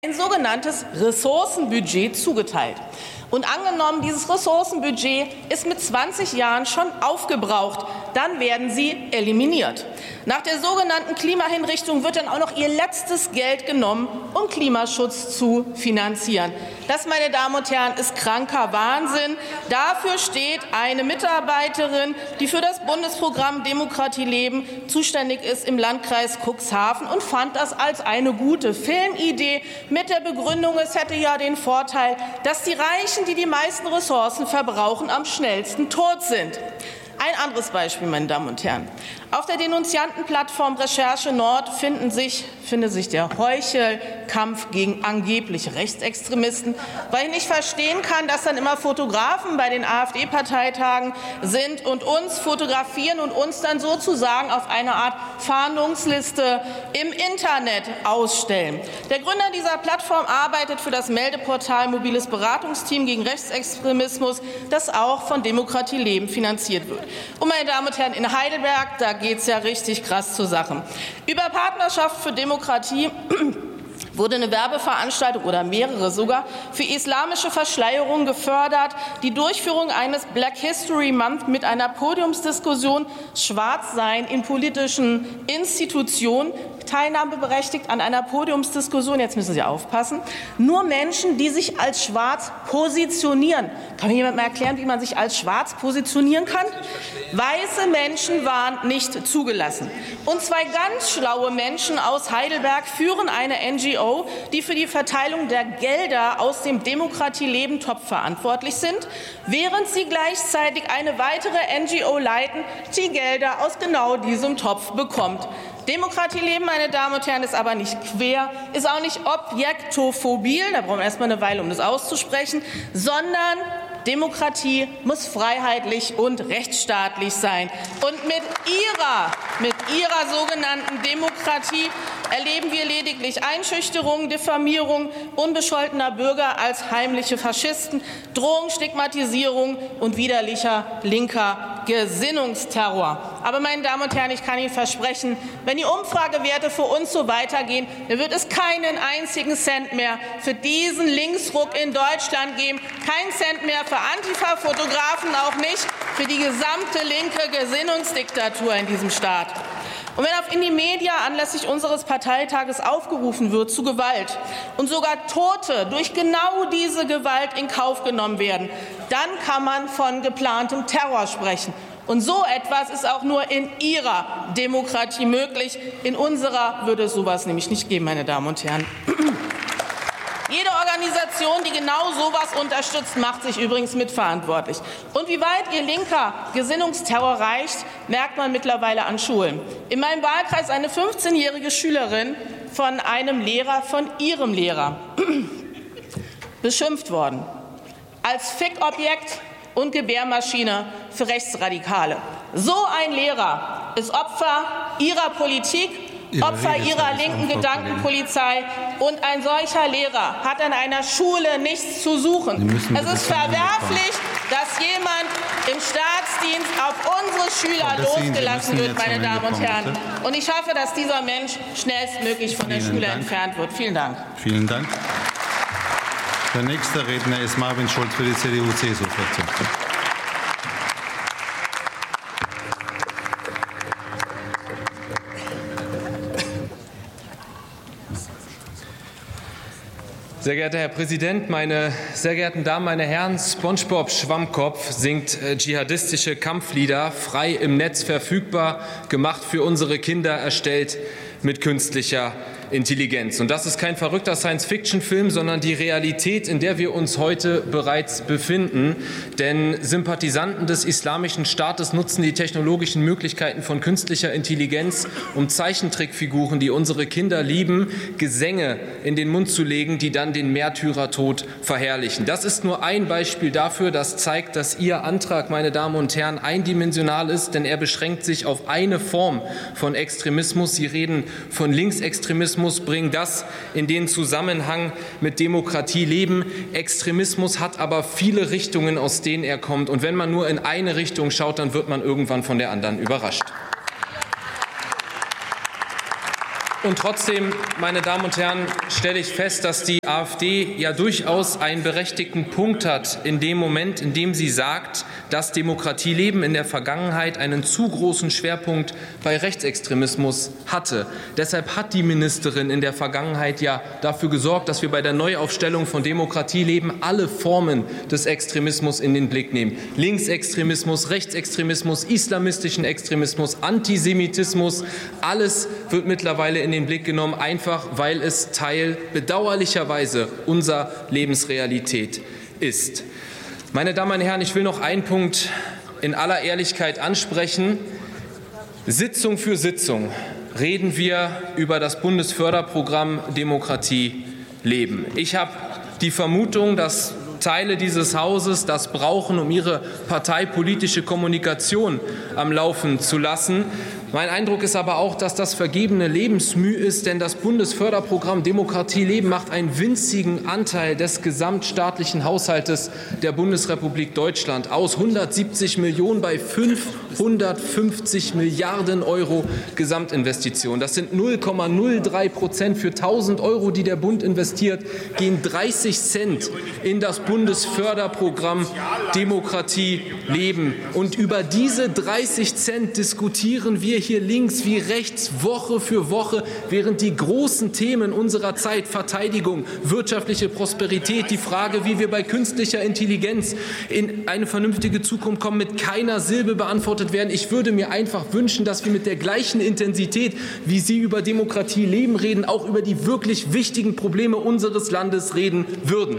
ein sogenanntes Ressourcenbudget zugeteilt. Und angenommen, dieses Ressourcenbudget ist mit 20 Jahren schon aufgebraucht, dann werden sie eliminiert. Nach der sogenannten Klimahinrichtung wird dann auch noch ihr letztes Geld genommen, um Klimaschutz zu finanzieren. Das, meine Damen und Herren, ist kranker Wahnsinn. Dafür steht eine Mitarbeiterin, die für das Bundesprogramm Demokratie leben zuständig ist im Landkreis Cuxhaven und fand das als eine gute Filmidee mit der Begründung, es hätte ja den Vorteil, dass die Reichen, die die meisten Ressourcen verbrauchen, am schnellsten tot sind. Ein anderes Beispiel, meine Damen und Herren. Auf der Denunziantenplattform Recherche Nord findet sich der Heuchelkampf gegen angebliche Rechtsextremisten, weil ich nicht verstehen kann, dass dann immer Fotografen bei den AfD-Parteitagen sind und uns fotografieren und uns dann sozusagen auf eine Art Fahndungsliste im Internet ausstellen. Der Gründer dieser Plattform arbeitet für das Meldeportal Mobiles Beratungsteam gegen Rechtsextremismus, das auch von Demokratie Leben finanziert wird. Und meine Damen und Herren, in Heidelberg, da geht es ja richtig krass zur Sache. Über Partnerschaft für Demokratie wurde eine Werbeveranstaltung oder mehrere sogar für islamische Verschleierung gefördert, die Durchführung eines Black History Month mit einer Podiumsdiskussion Schwarzsein in politischen Institutionen, teilnahmeberechtigt an einer Podiumsdiskussion, jetzt müssen Sie aufpassen, nur Menschen, die sich als schwarz positionieren. Kann mir jemand mal erklären, wie man sich als schwarz positionieren kann? Weiße Menschen waren nicht zugelassen. Und zwei ganz schlaue Menschen aus Heidelberg führen eine NGO, die für die Verteilung der Gelder aus dem Demokratie-Leben-Topf verantwortlich sind, während sie gleichzeitig eine weitere NGO leiten, die Gelder aus genau diesem Topf bekommt. Demokratie-Leben, meine Damen und Herren, ist aber nicht quer, ist auch nicht objektophobil, da brauchen wir erstmal eine Weile, um das auszusprechen, sondern Demokratie muss freiheitlich und rechtsstaatlich sein. Und mit ihrer sogenannten Demokratie erleben wir lediglich Einschüchterung, Diffamierung unbescholtener Bürger als heimliche Faschisten, Drohung, Stigmatisierung und widerlicher linker Gesinnungsterror. Aber, meine Damen und Herren, ich kann Ihnen versprechen, wenn die Umfragewerte für uns so weitergehen, dann wird es keinen einzigen Cent mehr für diesen Linksruck in Deutschland geben, keinen Cent mehr für Antifa-Fotografen, auch nicht für die gesamte linke Gesinnungsdiktatur in diesem Staat. Und wenn auf Indymedia anlässlich unseres Parteitages aufgerufen wird zu Gewalt und sogar Tote durch genau diese Gewalt in Kauf genommen werden, dann kann man von geplantem Terror sprechen. Und so etwas ist auch nur in Ihrer Demokratie möglich. In unserer würde es sowas nämlich nicht geben, meine Damen und Herren. Jede Organisation, die genau sowas unterstützt, macht sich übrigens mitverantwortlich. Und wie weit ihr linker Gesinnungsterror reicht, merkt man mittlerweile an Schulen. In meinem Wahlkreis eine 15-jährige Schülerin von einem Lehrer, von ihrem Lehrer, beschimpft worden. Als Fickobjekt und Gebärmaschine für Rechtsradikale. So ein Lehrer ist Opfer ihrer Politik, Opfer ihrer linken Gedankenpolizei, und ein solcher Lehrer hat an einer Schule nichts zu suchen. Es ist verwerflich, dass jemand im Staatsdienst auf unsere Schüler losgelassen wird, meine Damen und Herren. Und ich hoffe, dass dieser Mensch schnellstmöglich von der Schule entfernt wird. Vielen Dank. Vielen Dank. Der nächste Redner ist Marvin Schulz für die CDU-CSU-Fraktion. Sehr geehrter Herr Präsident, meine sehr geehrten Damen, meine Herren! SpongeBob Schwammkopf singt dschihadistische Kampflieder, frei im Netz verfügbar, gemacht für unsere Kinder, erstellt mit künstlicher Intelligenz. Und das ist kein verrückter Science-Fiction-Film, sondern die Realität, in der wir uns heute bereits befinden. Denn Sympathisanten des Islamischen Staates nutzen die technologischen Möglichkeiten von künstlicher Intelligenz, um Zeichentrickfiguren, die unsere Kinder lieben, Gesänge in den Mund zu legen, die dann den Märtyrertod verherrlichen. Das ist nur ein Beispiel dafür, das zeigt, dass Ihr Antrag, meine Damen und Herren, eindimensional ist, denn er beschränkt sich auf eine Form von Extremismus. Sie reden von Linksextremismus, bringen das in den Zusammenhang mit Demokratie leben. Extremismus hat aber viele Richtungen, aus denen er kommt. Und wenn man nur in eine Richtung schaut, dann wird man irgendwann von der anderen überrascht. Und trotzdem, meine Damen und Herren, stelle ich fest, dass die AfD ja durchaus einen berechtigten Punkt hat in dem Moment, in dem sie sagt, dass Demokratieleben in der Vergangenheit einen zu großen Schwerpunkt bei Rechtsextremismus hatte. Deshalb hat die Ministerin in der Vergangenheit ja dafür gesorgt, dass wir bei der Neuaufstellung von Demokratieleben alle Formen des Extremismus in den Blick nehmen. Linksextremismus, Rechtsextremismus, islamistischen Extremismus, Antisemitismus, alles wird mittlerweile in den Blick genommen, einfach weil es Teil bedauerlicherweise unserer Lebensrealität ist. Meine Damen und Herren, ich will noch einen Punkt in aller Ehrlichkeit ansprechen. Sitzung für Sitzung reden wir über das Bundesförderprogramm Demokratie leben. Ich habe die Vermutung, dass Teile dieses Hauses das brauchen, um ihre parteipolitische Kommunikation am Laufen zu lassen. Mein Eindruck ist aber auch, dass das vergebene Lebensmüh ist, denn das Bundesförderprogramm Demokratie leben macht einen winzigen Anteil des gesamtstaatlichen Haushaltes der Bundesrepublik Deutschland aus. 170 Millionen bei 550 Milliarden Euro Gesamtinvestition. Das sind 0,03%. Für 1.000 Euro, die der Bund investiert, gehen 30 Cent in das Bundesförderprogramm Demokratie leben. Und über diese 30 Cent diskutieren wir hier links wie rechts Woche für Woche, während die großen Themen unserer Zeit, Verteidigung, wirtschaftliche Prosperität, die Frage, wie wir bei künstlicher Intelligenz in eine vernünftige Zukunft kommen, mit keiner Silbe beantwortet werden. Ich würde mir einfach wünschen, dass wir mit der gleichen Intensität, wie Sie über Demokratie leben reden, auch über die wirklich wichtigen Probleme unseres Landes reden würden.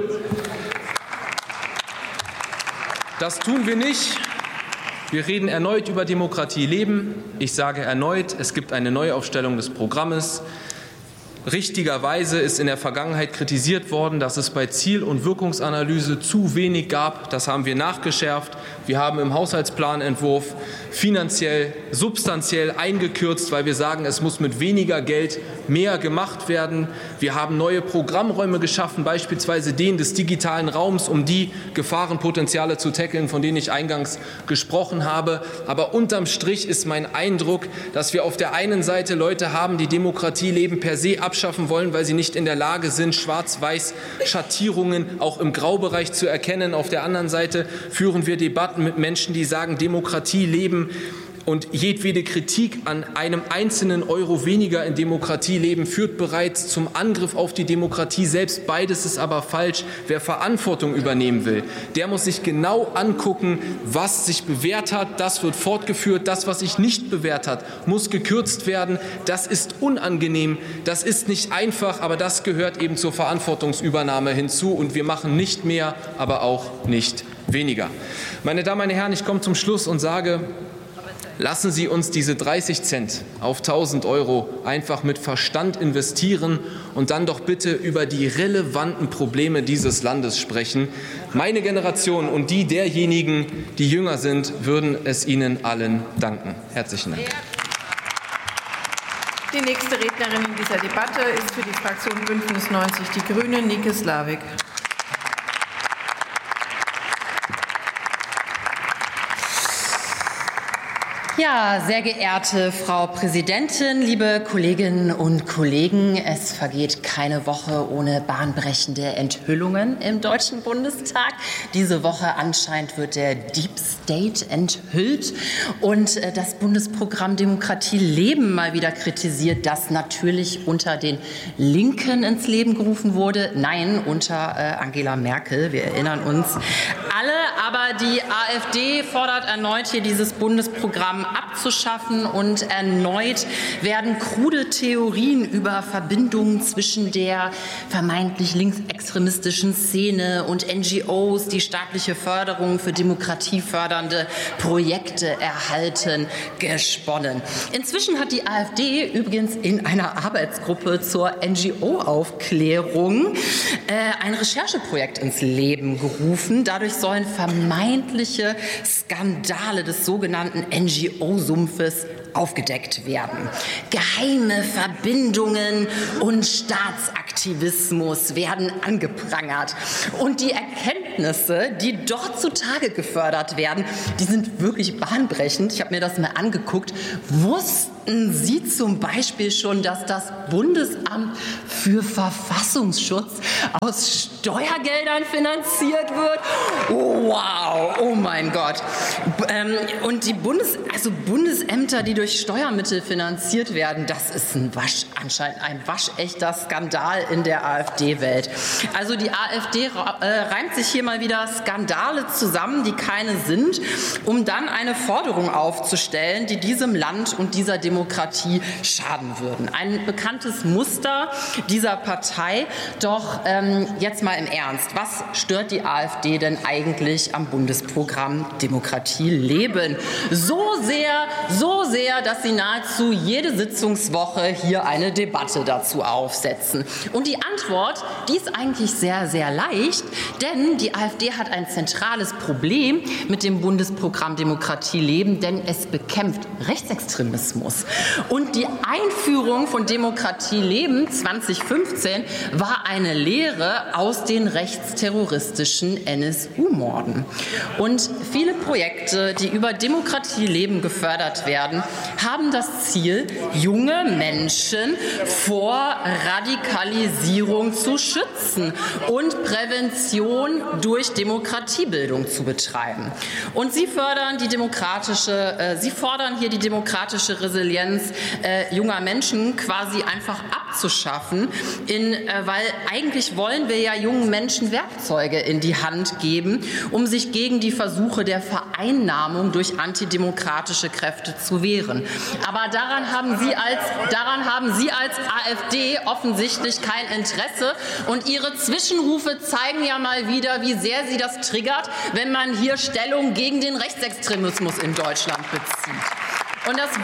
Das tun wir nicht. Wir reden erneut über Demokratie leben. Ich sage erneut, es gibt eine Neuaufstellung des Programmes. Richtigerweise ist in der Vergangenheit kritisiert worden, dass es bei Ziel- und Wirkungsanalyse zu wenig gab. Das haben wir nachgeschärft. Wir haben im Haushaltsplanentwurf finanziell, substanziell eingekürzt, weil wir sagen, es muss mit weniger Geld mehr gemacht werden. Wir haben neue Programmräume geschaffen, beispielsweise den des digitalen Raums, um die Gefahrenpotenziale zu tackeln, von denen ich eingangs gesprochen habe. Aber unterm Strich ist mein Eindruck, dass wir auf der einen Seite Leute haben, die Demokratie leben per se abschaffen wollen, weil sie nicht in der Lage sind, Schwarz-Weiß-Schattierungen auch im Graubereich zu erkennen. Auf der anderen Seite führen wir Debatten mit Menschen, die sagen, Demokratie leben. Und jedwede Kritik an einem einzelnen Euro weniger in Demokratie leben führt bereits zum Angriff auf die Demokratie selbst. Beides ist aber falsch. Wer Verantwortung übernehmen will, der muss sich genau angucken, was sich bewährt hat. Das wird fortgeführt. Das, was sich nicht bewährt hat, muss gekürzt werden. Das ist unangenehm. Das ist nicht einfach, aber das gehört eben zur Verantwortungsübernahme hinzu. Und wir machen nicht mehr, aber auch nicht weniger. Meine Damen und Herren, ich komme zum Schluss und sage, lassen Sie uns diese 30 Cent auf 1.000 Euro einfach mit Verstand investieren und dann doch bitte über die relevanten Probleme dieses Landes sprechen. Meine Generation und die derjenigen, die jünger sind, würden es Ihnen allen danken. Herzlichen Dank. Die nächste Rednerin in dieser Debatte ist für die Fraktion Bündnis 90 Die Grünen, Nike Slavik. Ja, sehr geehrte Frau Präsidentin, liebe Kolleginnen und Kollegen, es vergeht keine Woche ohne bahnbrechende Enthüllungen im Deutschen Bundestag. Diese Woche anscheinend wird der Deep State enthüllt und das Bundesprogramm Demokratie leben mal wieder kritisiert, das natürlich unter den Linken ins Leben gerufen wurde. Nein, unter Angela Merkel, wir erinnern uns alle, aber die AfD fordert erneut hier dieses Bundesprogramm abzuschaffen und erneut werden krude Theorien über Verbindungen zwischen der vermeintlich linksextremistischen Szene und NGOs, die staatliche Förderung für demokratiefördernde Projekte erhalten, gesponnen. Inzwischen hat die AfD übrigens in einer Arbeitsgruppe zur NGO-Aufklärung ein Rechercheprojekt ins Leben gerufen. Dadurch sollen vermeintliche Skandale des sogenannten NGO-Sumpfes aufgedeckt werden. Geheime Verbindungen und Staatsaktivismus werden angeprangert. Und die Erkenntnisse, die dort zutage gefördert werden, die sind wirklich bahnbrechend. Ich habe mir das mal angeguckt. Wussten Wussten Sie zum Beispiel schon, dass das Bundesamt für Verfassungsschutz aus Steuergeldern finanziert wird? Oh, wow, oh mein Gott. Und die Bundesämter, die durch Steuermittel finanziert werden, das ist anscheinend ein waschechter Skandal in der AfD-Welt. Also die AfD reimt sich hier mal wieder Skandale zusammen, die keine sind, um dann eine Forderung aufzustellen, die diesem Land und dieser Demokratie schaden würden. Ein bekanntes Muster dieser Partei. Doch jetzt mal im Ernst. Was stört die AfD denn eigentlich am Bundesprogramm Demokratie leben? So sehr, dass sie nahezu jede Sitzungswoche hier eine Debatte dazu aufsetzen. Und die Antwort, die ist eigentlich sehr, sehr leicht, denn die AfD hat ein zentrales Problem mit dem Bundesprogramm Demokratie leben, denn es bekämpft Rechtsextremismus. Und die Einführung von Demokratie leben 2015 war eine Lehre aus den rechtsterroristischen NSU-Morden. Und viele Projekte, die über Demokratie leben gefördert werden, haben das Ziel, junge Menschen vor Radikalisierung zu schützen und Prävention durch Demokratiebildung zu betreiben. Und sie fordern hier die demokratische Resilienz junger Menschen quasi einfach abzuschaffen, weil eigentlich wollen wir ja jungen Menschen Werkzeuge in die Hand geben, um sich gegen die Versuche der Vereinnahmung durch antidemokratische Kräfte zu wehren. Aber daran haben Sie als AfD offensichtlich kein Interesse. Und Ihre Zwischenrufe zeigen ja mal wieder, wie sehr Sie das triggert, wenn man hier Stellung gegen den Rechtsextremismus in Deutschland bezieht. Und das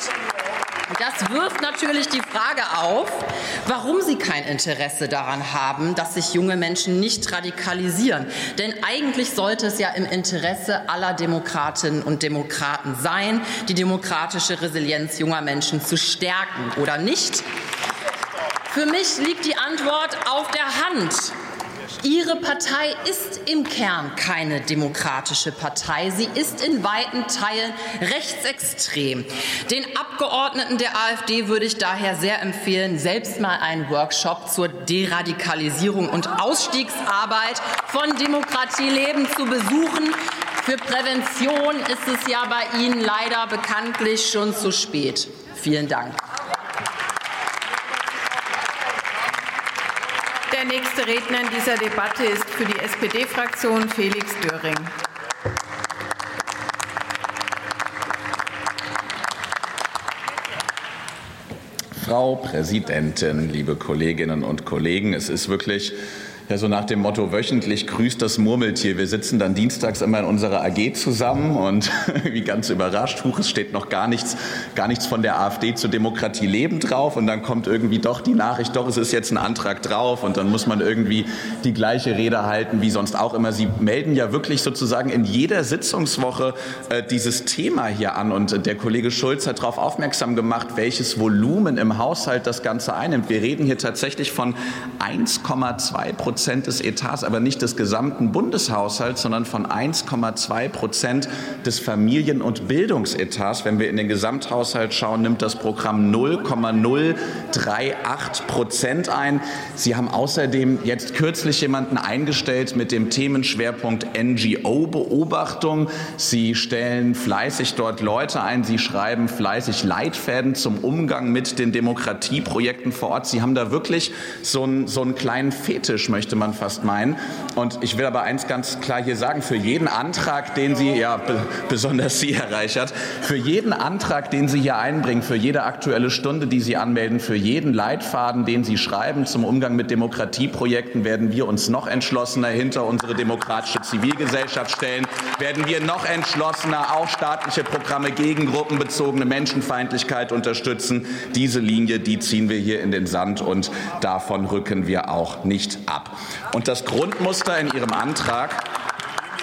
wirft natürlich die Frage auf, warum Sie kein Interesse daran haben, dass sich junge Menschen nicht radikalisieren. Denn eigentlich sollte es ja im Interesse aller Demokratinnen und Demokraten sein, die demokratische Resilienz junger Menschen zu stärken, oder nicht? Für mich liegt die Antwort auf der Hand. Ihre Partei ist im Kern keine demokratische Partei. Sie ist in weiten Teilen rechtsextrem. Den Abgeordneten der AfD würde ich daher sehr empfehlen, selbst mal einen Workshop zur Deradikalisierung und Ausstiegsarbeit von Demokratie leben zu besuchen. Für Prävention ist es ja bei Ihnen leider bekanntlich schon zu spät. Vielen Dank. Der nächste Redner in dieser Debatte ist für die SPD-Fraktion Felix Döring. Frau Präsidentin, liebe Kolleginnen und Kollegen, es ist wirklich so nach dem Motto, wöchentlich grüßt das Murmeltier. Wir sitzen dann dienstags immer in unserer AG zusammen und wie ganz überrascht, es steht noch gar nichts von der AfD zur Demokratie leben drauf und dann kommt irgendwie doch die Nachricht, es ist jetzt ein Antrag drauf und dann muss man irgendwie die gleiche Rede halten wie sonst auch immer. Sie melden ja wirklich sozusagen in jeder Sitzungswoche dieses Thema hier an und der Kollege Schulz hat darauf aufmerksam gemacht, welches Volumen im Haushalt das Ganze einnimmt. Wir reden hier tatsächlich von 1,2% des Etats, aber nicht des gesamten Bundeshaushalts, sondern von 1,2% des Familien- und Bildungsetats. Wenn wir in den Gesamthaushalt schauen, nimmt das Programm 0,038% ein. Sie haben außerdem jetzt kürzlich jemanden eingestellt mit dem Themenschwerpunkt NGO-Beobachtung. Sie stellen fleißig dort Leute ein. Sie schreiben fleißig Leitfäden zum Umgang mit den Demokratieprojekten vor Ort. Sie haben da wirklich so einen kleinen Fetisch, möchte man fast meinen. Und ich will aber eins ganz klar hier sagen, für jeden Antrag, den Sie, besonders Sie, Herr Reichert, für jeden Antrag, den Sie hier einbringen, für jede Aktuelle Stunde, die Sie anmelden, für jeden Leitfaden, den Sie schreiben zum Umgang mit Demokratieprojekten, werden wir uns noch entschlossener hinter unsere demokratische Zivilgesellschaft stellen, werden wir noch entschlossener auch staatliche Programme gegen gruppenbezogene Menschenfeindlichkeit unterstützen. Diese Linie, die ziehen wir hier in den Sand und davon rücken wir auch nicht ab. Und das Grundmuster in Ihrem Antrag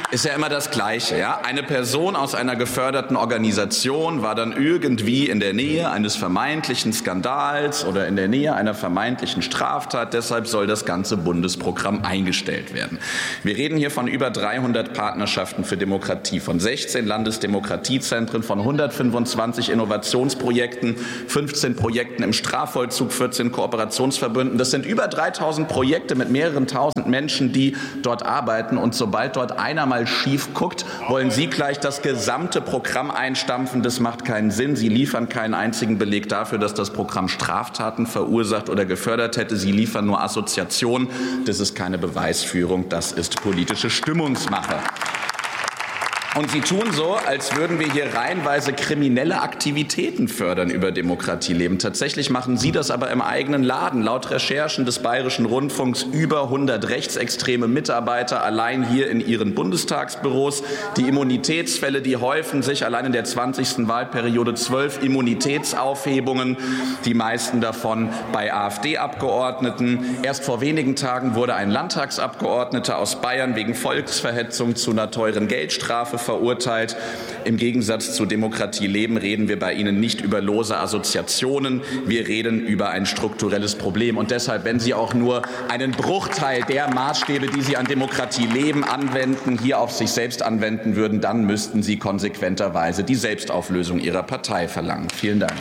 ist ja immer das Gleiche. Ja? Eine Person aus einer geförderten Organisation war dann irgendwie in der Nähe eines vermeintlichen Skandals oder in der Nähe einer vermeintlichen Straftat. Deshalb soll das ganze Bundesprogramm eingestellt werden. Wir reden hier von über 300 Partnerschaften für Demokratie, von 16 Landesdemokratiezentren, von 125 Innovationsprojekten, 15 Projekten im Strafvollzug, 14 Kooperationsverbünden. Das sind über 3000 Projekte mit mehreren tausend Menschen, die dort arbeiten. Und sobald dort einer mal schief guckt, wollen Sie gleich das gesamte Programm einstampfen. Das macht keinen Sinn. Sie liefern keinen einzigen Beleg dafür, dass das Programm Straftaten verursacht oder gefördert hätte. Sie liefern nur Assoziationen. Das ist keine Beweisführung. Das ist politische Stimmungsmache. Und Sie tun so, als würden wir hier reihenweise kriminelle Aktivitäten fördern über Demokratieleben. Tatsächlich machen Sie das aber im eigenen Laden. Laut Recherchen des Bayerischen Rundfunks über 100 rechtsextreme Mitarbeiter allein hier in Ihren Bundestagsbüros. Die Immunitätsfälle, die häufen sich. Allein in der 20. Wahlperiode 12 Immunitätsaufhebungen, die meisten davon bei AfD-Abgeordneten. Erst vor wenigen Tagen wurde ein Landtagsabgeordneter aus Bayern wegen Volksverhetzung zu einer teuren Geldstrafe verurteilt. Im Gegensatz zu Demokratie leben reden wir bei Ihnen nicht über lose Assoziationen. Wir reden über ein strukturelles Problem. Und deshalb, wenn Sie auch nur einen Bruchteil der Maßstäbe, die Sie an Demokratie leben, anwenden, hier auf sich selbst anwenden würden, dann müssten Sie konsequenterweise die Selbstauflösung Ihrer Partei verlangen. Vielen Dank.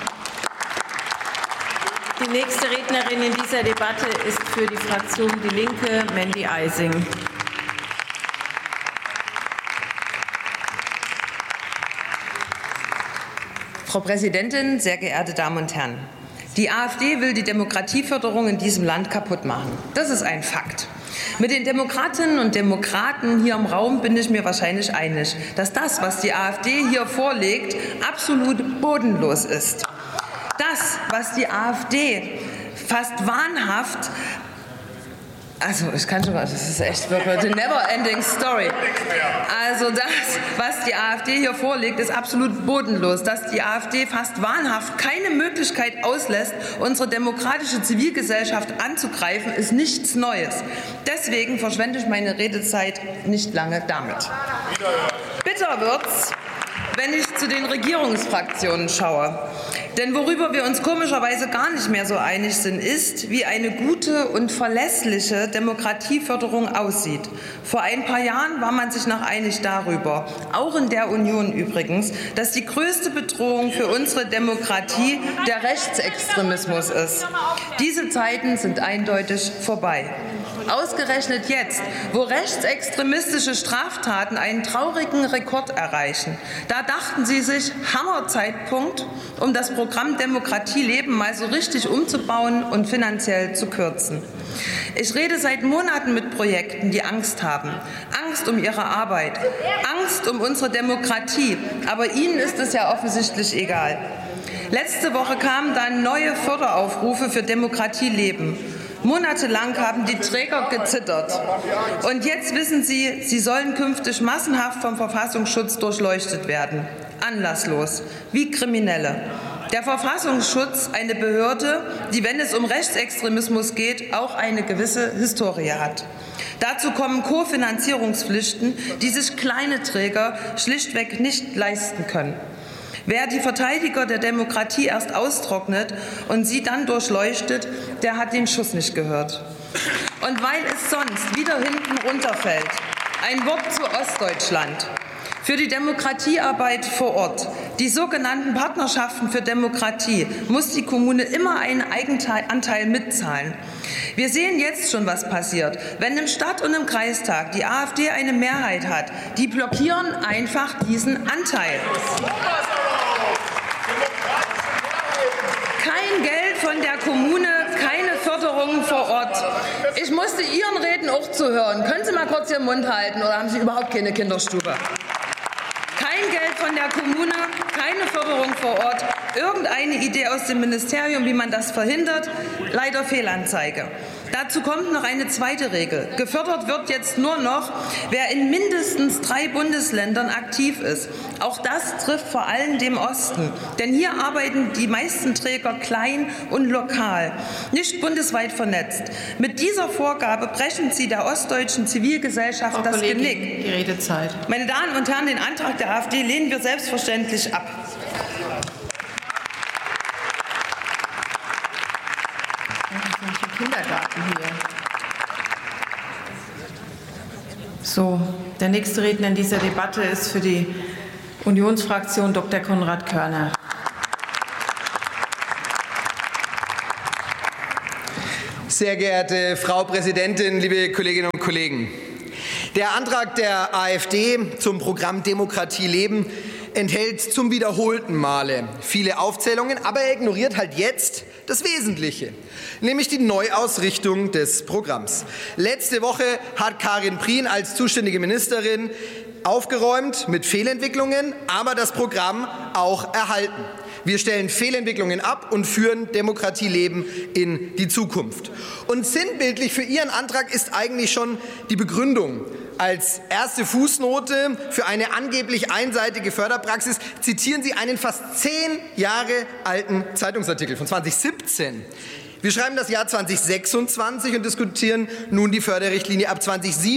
Die nächste Rednerin in dieser Debatte ist für die Fraktion Die Linke Mandy Eising. Frau Präsidentin, sehr geehrte Damen und Herren! Die AfD will die Demokratieförderung in diesem Land kaputt machen. Das ist ein Fakt. Mit den Demokratinnen und Demokraten hier im Raum bin ich mir wahrscheinlich einig, dass das, was die AfD hier vorlegt, absolut bodenlos ist. Das, was die AfD fast wahnhaft das ist echt wirklich eine never-ending story. Also das, was die AfD hier vorlegt, ist absolut bodenlos. Dass die AfD fast wahnhaft keine Möglichkeit auslässt, unsere demokratische Zivilgesellschaft anzugreifen, ist nichts Neues. Deswegen verschwende ich meine Redezeit nicht lange damit. Bitter wird's, wenn ich zu den Regierungsfraktionen schaue. Denn worüber wir uns komischerweise gar nicht mehr so einig sind, ist, wie eine gute und verlässliche Demokratieförderung aussieht. Vor ein paar Jahren war man sich noch einig darüber, auch in der Union übrigens, dass die größte Bedrohung für unsere Demokratie der Rechtsextremismus ist. Diese Zeiten sind eindeutig vorbei. Ausgerechnet jetzt, wo rechtsextremistische Straftaten einen traurigen Rekord erreichen, da dachten sie sich, Hammerzeitpunkt, um das Programm Demokratie leben mal so richtig umzubauen und finanziell zu kürzen. Ich rede seit Monaten mit Projekten, die Angst haben. Angst um ihre Arbeit, Angst um unsere Demokratie. Aber ihnen ist es ja offensichtlich egal. Letzte Woche kamen dann neue Förderaufrufe für Demokratie leben. Monatelang haben die Träger gezittert. Und jetzt wissen sie, sie sollen künftig massenhaft vom Verfassungsschutz durchleuchtet werden. Anlasslos, wie Kriminelle. Der Verfassungsschutz, eine Behörde, die, wenn es um Rechtsextremismus geht, auch eine gewisse Historie hat. Dazu kommen Kofinanzierungspflichten, die sich kleine Träger schlichtweg nicht leisten können. Wer die Verteidiger der Demokratie erst austrocknet und sie dann durchleuchtet, der hat den Schuss nicht gehört. Und weil es sonst wieder hinten runterfällt, ein Wort zu Ostdeutschland. Für die Demokratiearbeit vor Ort, die sogenannten Partnerschaften für Demokratie, muss die Kommune immer einen Eigenanteil mitzahlen. Wir sehen jetzt schon, was passiert. Wenn im Stadt- und im Kreistag die AfD eine Mehrheit hat, die blockieren einfach diesen Anteil. Kein Geld von der Kommune, keine Förderungen vor Ort. Ich musste Ihren Reden auch zuhören. Können Sie mal kurz Ihren Mund halten oder haben Sie überhaupt keine Kinderstube? Kein Geld von der Kommune, keine Förderung vor Ort, irgendeine Idee aus dem Ministerium, wie man das verhindert, leider Fehlanzeige. Dazu kommt noch eine zweite Regel. Gefördert wird jetzt nur noch, wer in mindestens 3 Bundesländern aktiv ist. Auch das trifft vor allem den Osten. Denn hier arbeiten die meisten Träger klein und lokal, nicht bundesweit vernetzt. Mit dieser Vorgabe brechen sie der ostdeutschen Zivilgesellschaft das Genick. Die Redezeit. Meine Damen und Herren, den Antrag der AfD lehnen wir selbstverständlich ab. Kindergarten hier. So, der nächste Redner in dieser Debatte ist für die Unionsfraktion Dr. Konrad Körner. Sehr geehrte Frau Präsidentin, liebe Kolleginnen und Kollegen! Der Antrag der AfD zum Programm Demokratie leben enthält zum wiederholten Male viele Aufzählungen, aber er ignoriert halt jetzt das Wesentliche, nämlich die Neuausrichtung des Programms. Letzte Woche hat Karin Prien als zuständige Ministerin aufgeräumt mit Fehlentwicklungen, aber das Programm auch erhalten. Wir stellen Fehlentwicklungen ab und führen Demokratie leben in die Zukunft. Und sinnbildlich für Ihren Antrag ist eigentlich schon die Begründung. Als erste Fußnote für eine angeblich einseitige Förderpraxis zitieren Sie einen fast 10 Jahre alten Zeitungsartikel von 2017. Wir schreiben das Jahr 2026 und diskutieren nun die Förderrichtlinie ab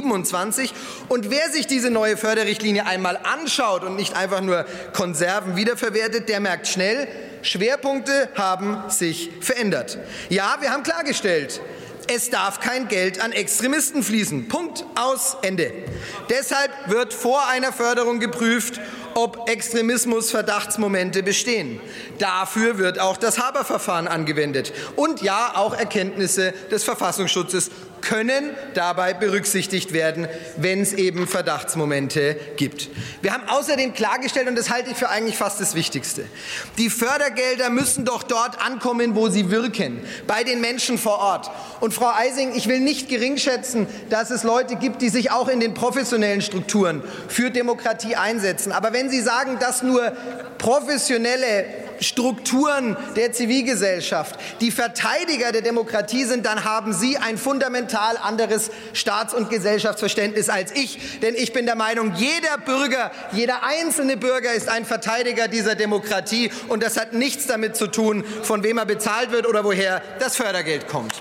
2027. Und wer sich diese neue Förderrichtlinie einmal anschaut und nicht einfach nur Konserven wiederverwertet, der merkt schnell, Schwerpunkte haben sich verändert. Ja, wir haben klargestellt, es darf kein Geld an Extremisten fließen. Punkt, aus, Ende. Deshalb wird vor einer Förderung geprüft, ob Extremismus-Verdachtsmomente bestehen. Dafür wird auch das Haber-Verfahren angewendet. Und ja, auch Erkenntnisse des Verfassungsschutzes können dabei berücksichtigt werden, wenn es eben Verdachtsmomente gibt. Wir haben außerdem klargestellt, und das halte ich für eigentlich fast das Wichtigste, die Fördergelder müssen doch dort ankommen, wo sie wirken, bei den Menschen vor Ort. Und Frau Eising, ich will nicht geringschätzen, dass es Leute gibt, die sich auch in den professionellen Strukturen für Demokratie einsetzen. Aber wenn Sie sagen, dass nur professionelle Strukturen der Zivilgesellschaft die Verteidiger der Demokratie sind, dann haben Sie ein fundamental anderes Staats- und Gesellschaftsverständnis als ich. Denn ich bin der Meinung, jeder Bürger, jeder einzelne Bürger ist ein Verteidiger dieser Demokratie. Und das hat nichts damit zu tun, von wem er bezahlt wird oder woher das Fördergeld kommt.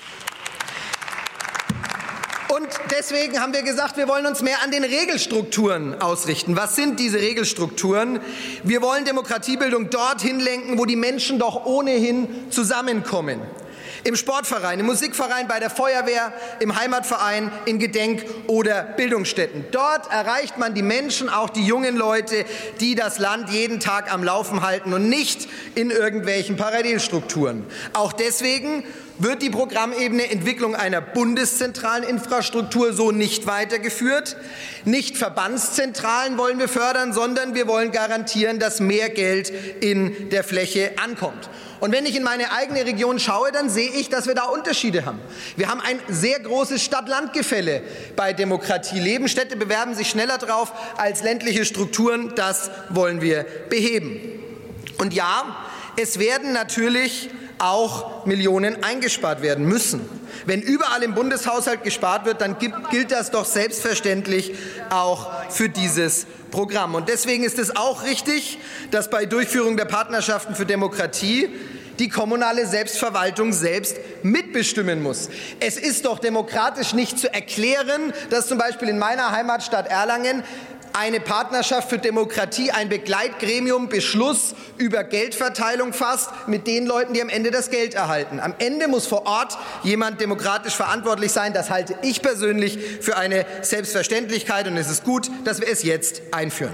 Und deswegen haben wir gesagt, wir wollen uns mehr an den Regelstrukturen ausrichten. Was sind diese Regelstrukturen? Wir wollen Demokratiebildung dorthin lenken, wo die Menschen doch ohnehin zusammenkommen. Im Sportverein, im Musikverein, bei der Feuerwehr, im Heimatverein, in Gedenk- oder Bildungsstätten. Dort erreicht man die Menschen, auch die jungen Leute, die das Land jeden Tag am Laufen halten und nicht in irgendwelchen Parallelstrukturen. Auch deswegen wird die Programmebene Entwicklung einer bundeszentralen Infrastruktur so nicht weitergeführt. Nicht Verbandszentralen wollen wir fördern, sondern wir wollen garantieren, dass mehr Geld in der Fläche ankommt. Und wenn ich in meine eigene Region schaue, dann sehe ich, dass wir da Unterschiede haben. Wir haben ein sehr großes Stadt-Land-Gefälle bei Demokratie leben. Städte bewerben sich schneller drauf als ländliche Strukturen. Das wollen wir beheben. Und ja, es werden natürlich auch Millionen eingespart werden müssen. Wenn überall im Bundeshaushalt gespart wird, dann gilt das doch selbstverständlich auch für dieses Programm. Und deswegen ist es auch richtig, dass bei Durchführung der Partnerschaften für Demokratie die kommunale Selbstverwaltung selbst mitbestimmen muss. Es ist doch demokratisch nicht zu erklären, dass zum Beispiel in meiner Heimatstadt Erlangen eine Partnerschaft für Demokratie, ein Begleitgremium Beschluss über Geldverteilung fasst mit den Leuten, die am Ende das Geld erhalten. Am Ende muss vor Ort jemand demokratisch verantwortlich sein. Das halte ich persönlich für eine Selbstverständlichkeit, und es ist gut, dass wir es jetzt einführen.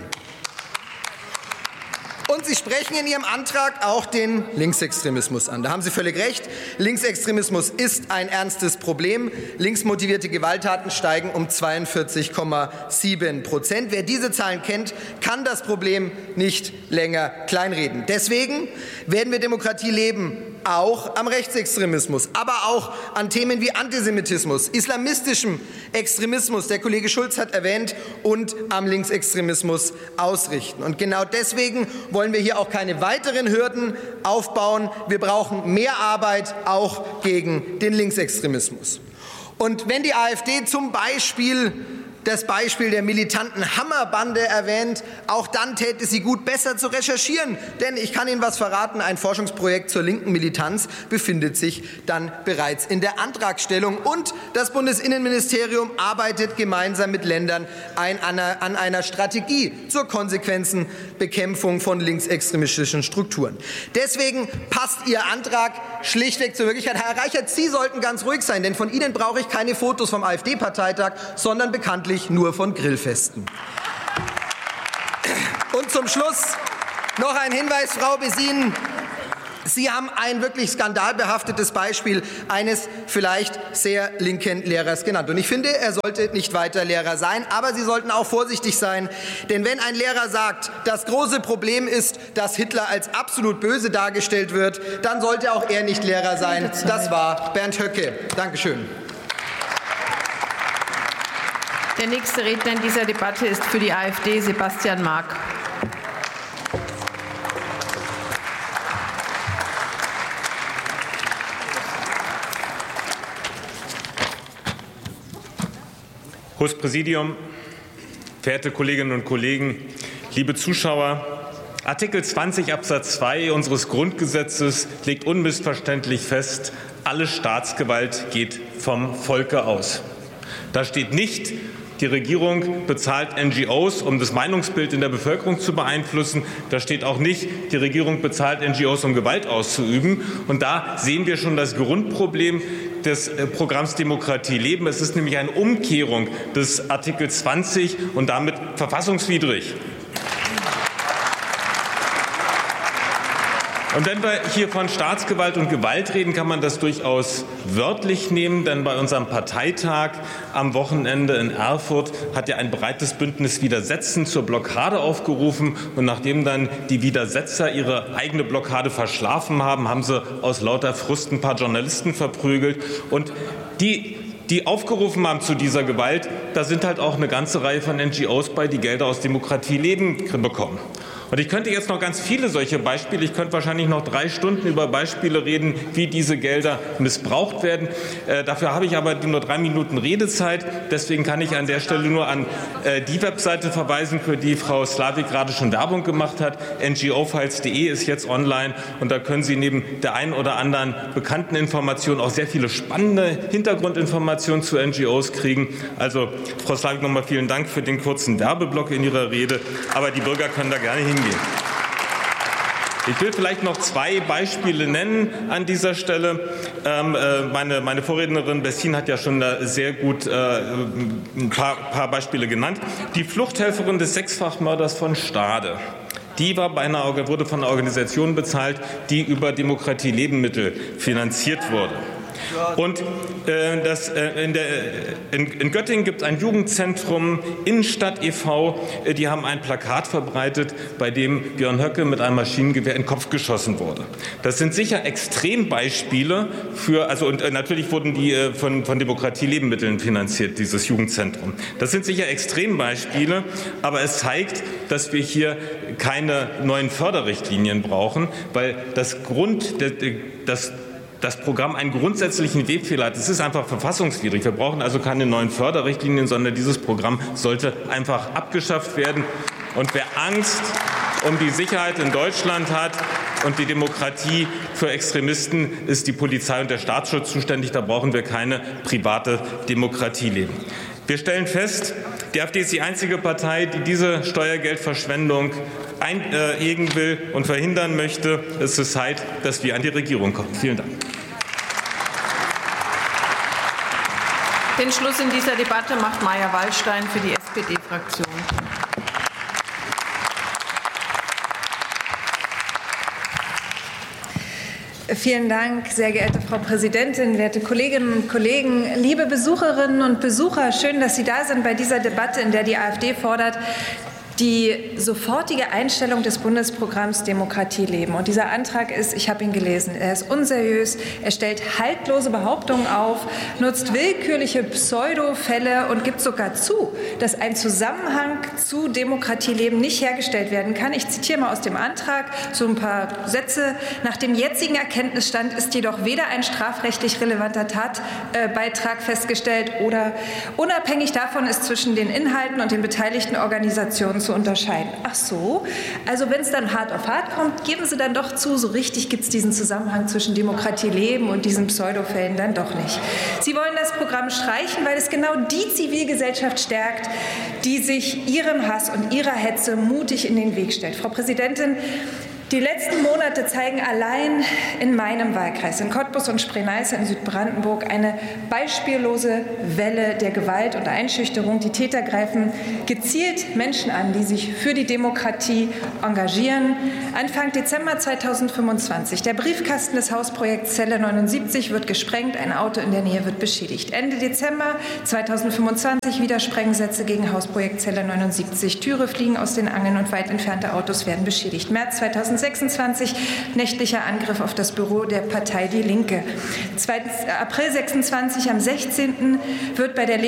Und Sie sprechen in Ihrem Antrag auch den Linksextremismus an. Da haben Sie völlig recht. Linksextremismus ist ein ernstes Problem. Linksmotivierte Gewalttaten steigen um 42,7%. Wer diese Zahlen kennt, kann das Problem nicht länger kleinreden. Deswegen werden wir Demokratie leben auch am Rechtsextremismus, aber auch an Themen wie Antisemitismus, islamistischem Extremismus, der Kollege Schulz hat erwähnt, und am Linksextremismus ausrichten. Und genau deswegen wollen wir hier auch keine weiteren Hürden aufbauen. Wir brauchen mehr Arbeit auch gegen den Linksextremismus. Und wenn die AfD zum Beispiel das Beispiel der militanten Hammerbande erwähnt, auch dann täte sie gut, besser zu recherchieren. Denn ich kann Ihnen was verraten, ein Forschungsprojekt zur linken Militanz befindet sich dann bereits in der Antragstellung. Und das Bundesinnenministerium arbeitet gemeinsam mit Ländern an einer Strategie zur konsequenten Bekämpfung von linksextremistischen Strukturen. Deswegen passt Ihr Antrag schlichtweg zur Wirklichkeit. Herr Reichert, Sie sollten ganz ruhig sein, denn von Ihnen brauche ich keine Fotos vom AfD-Parteitag, sondern bekanntlich nur von Grillfesten. Und zum Schluss noch ein Hinweis, Frau Besin. Sie haben ein wirklich skandalbehaftetes Beispiel eines vielleicht sehr linken Lehrers genannt. Und ich finde, er sollte nicht weiter Lehrer sein. Aber Sie sollten auch vorsichtig sein. Denn wenn ein Lehrer sagt, das große Problem ist, dass Hitler als absolut böse dargestellt wird, dann sollte auch er nicht Lehrer sein. Das war Bernd Höcke. Dankeschön. Der nächste Redner in dieser Debatte ist für die AfD Sebastian Mark. Hohes Präsidium, verehrte Kolleginnen und Kollegen, liebe Zuschauer! Artikel 20 Absatz 2 unseres Grundgesetzes legt unmissverständlich fest, alle Staatsgewalt geht vom Volke aus. Da steht nicht, die Regierung bezahlt NGOs, um das Meinungsbild in der Bevölkerung zu beeinflussen. Da steht auch nicht, die Regierung bezahlt NGOs, um Gewalt auszuüben. Und da sehen wir schon das Grundproblem des Programms Demokratie leben. Es ist nämlich eine Umkehrung des Artikel 20 und damit verfassungswidrig. Und wenn wir hier von Staatsgewalt und Gewalt reden, kann man das durchaus wörtlich nehmen, denn bei unserem Parteitag am Wochenende in Erfurt hat ja ein breites Bündnis Widersetzen zur Blockade aufgerufen. Und nachdem dann die Widersetzer ihre eigene Blockade verschlafen haben, haben sie aus lauter Frust ein paar Journalisten verprügelt. Und die aufgerufen haben zu dieser Gewalt, da sind halt auch eine ganze Reihe von NGOs bei, die Gelder aus Demokratie leben bekommen. Und ich könnte jetzt noch ganz viele solche Beispiele, ich könnte wahrscheinlich noch 3 Stunden über Beispiele reden, wie diese Gelder missbraucht werden. Dafür habe ich aber nur 3 Minuten Redezeit. Deswegen kann ich an der Stelle nur an die Webseite verweisen, für die Frau Slavik gerade schon Werbung gemacht hat. ngofiles.de ist jetzt online und da können Sie neben der einen oder anderen bekannten Information auch sehr viele spannende Hintergrundinformationen zu NGOs kriegen. Also Frau Slavik, nochmal vielen Dank für den kurzen Werbeblock in Ihrer Rede. Aber die Bürger können da gerne hingehen. Ich will vielleicht noch 2 Beispiele nennen an dieser Stelle. Meine Vorrednerin Bessin hat ja schon sehr gut ein paar Beispiele genannt. Die Fluchthelferin des Sechsfachmörders von Stade. Die wurde von einer Organisation bezahlt, die über Demokratie Leben Mittel finanziert wurde. Und in Göttingen gibt es ein Jugendzentrum, Innenstadt e.V., die haben ein Plakat verbreitet, bei dem Björn Höcke mit einem Maschinengewehr in den Kopf geschossen wurde. Das sind sicher Extrembeispiele und natürlich wurden die von Demokratie Leben Mitteln finanziert, dieses Jugendzentrum. Das sind sicher Extrembeispiele, aber es zeigt, dass wir hier keine neuen Förderrichtlinien brauchen, weil das Programm einen grundsätzlichen Webfehler hat. Es ist einfach verfassungswidrig. Wir brauchen also keine neuen Förderrichtlinien, sondern dieses Programm sollte einfach abgeschafft werden. Und wer Angst um die Sicherheit in Deutschland hat und die Demokratie für Extremisten, ist die Polizei und der Staatsschutz zuständig. Da brauchen wir keine private Demokratie leben. Wir stellen fest, die AfD ist die einzige Partei, die diese Steuergeldverschwendung einhegen will und verhindern möchte. Es ist Zeit, dass wir an die Regierung kommen. Vielen Dank. Den Schluss in dieser Debatte macht Maja Wallstein für die SPD-Fraktion. Vielen Dank, sehr geehrte Frau Präsidentin, werte Kolleginnen und Kollegen, liebe Besucherinnen und Besucher. Schön, dass Sie da sind bei dieser Debatte, in der die AfD fordert, die sofortige Einstellung des Bundesprogramms Demokratie leben. Und dieser Antrag ist, ich habe ihn gelesen, er ist unseriös, er stellt haltlose Behauptungen auf, nutzt willkürliche Pseudofälle und gibt sogar zu, dass ein Zusammenhang zu Demokratieleben nicht hergestellt werden kann. Ich zitiere mal aus dem Antrag so ein paar Sätze. Nach dem jetzigen Erkenntnisstand ist jedoch weder ein strafrechtlich relevanter Tatbeitrag festgestellt oder unabhängig davon ist zwischen den Inhalten und den beteiligten Organisationen zu unterscheiden. Ach so, also wenn es dann hart auf hart kommt, geben Sie dann doch zu, so richtig gibt es diesen Zusammenhang zwischen Demokratieleben und diesen Pseudofällen dann doch nicht. Sie wollen das Programm streichen, weil es genau die Zivilgesellschaft stärkt, die sich ihrem Hass und ihrer Hetze mutig in den Weg stellt. Frau Präsidentin, die letzten Monate zeigen allein in meinem Wahlkreis, in Cottbus und Spree-Neiße in Südbrandenburg, eine beispiellose Welle der Gewalt und Einschüchterung. Die Täter greifen gezielt Menschen an, die sich für die Demokratie engagieren. Anfang Dezember 2025. Der Briefkasten des Hausprojekts Zelle 79 wird gesprengt, ein Auto in der Nähe wird beschädigt. Ende Dezember 2025 wieder Sprengsätze gegen Hausprojekt Zelle 79. Türe fliegen aus den Angeln und weit entfernte Autos werden beschädigt. März 2026 nächtlicher Angriff auf das Büro der Partei Die Linke. April 26 am 16. wird eine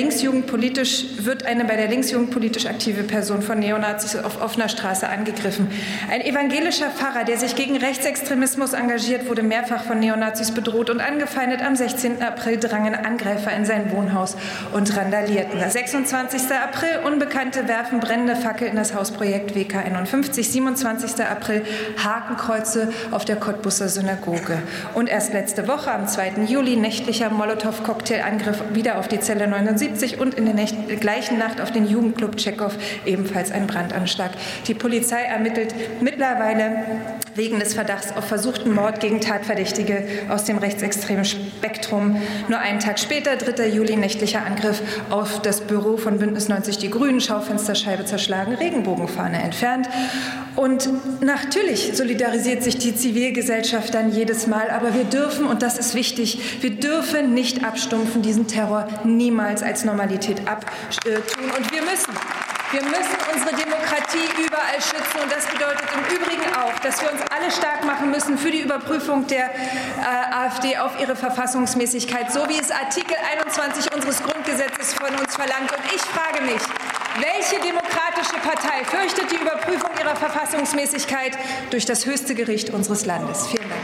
bei der Linksjugend politisch aktive Person von Neonazis auf offener Straße angegriffen. Ein evangelischer Pfarrer, der sich gegen Rechtsextremismus engagiert, wurde mehrfach von Neonazis bedroht und angefeindet. Am 16. April drangen Angreifer in sein Wohnhaus und randalierten. 26. April, Unbekannte werfen brennende Fackel in das Hausprojekt WK 51. 27. April, Hakenkreuze auf der Cottbuser Synagoge. Und erst letzte Woche, am 2. Juli, nächtlicher Molotow-Cocktail-Angriff wieder auf die Zelle 79 und in der gleichen Nacht auf den Jugendclub Tschechow ebenfalls ein Brandanschlag. Die Polizei ermittelt mittlerweile wegen des Verdachts auf versuchten Mord gegen Tatverdächtige aus dem rechtsextremen Spektrum. Nur einen Tag später, 3. Juli, nächtlicher Angriff auf das Büro von Bündnis 90 Die Grünen, Schaufensterscheibe zerschlagen, Regenbogenfahne entfernt. Und natürlich solidarisiert sich die Zivilgesellschaft dann jedes Mal, aber wir dürfen, und das ist wichtig, wir dürfen nicht abstumpfen, diesen Terror niemals als Normalität abtun. Und wir müssen unsere Demokratie überall schützen. Und das bedeutet im Übrigen auch, dass wir uns alle stark machen müssen für die Überprüfung der AfD auf ihre Verfassungsmäßigkeit, so wie es Artikel 21 unseres Grundgesetzes von uns verlangt. Und ich frage mich, welche demokratische Partei fürchtet die Überprüfung ihrer Verfassungsmäßigkeit durch das höchste Gericht unseres Landes? Vielen Dank.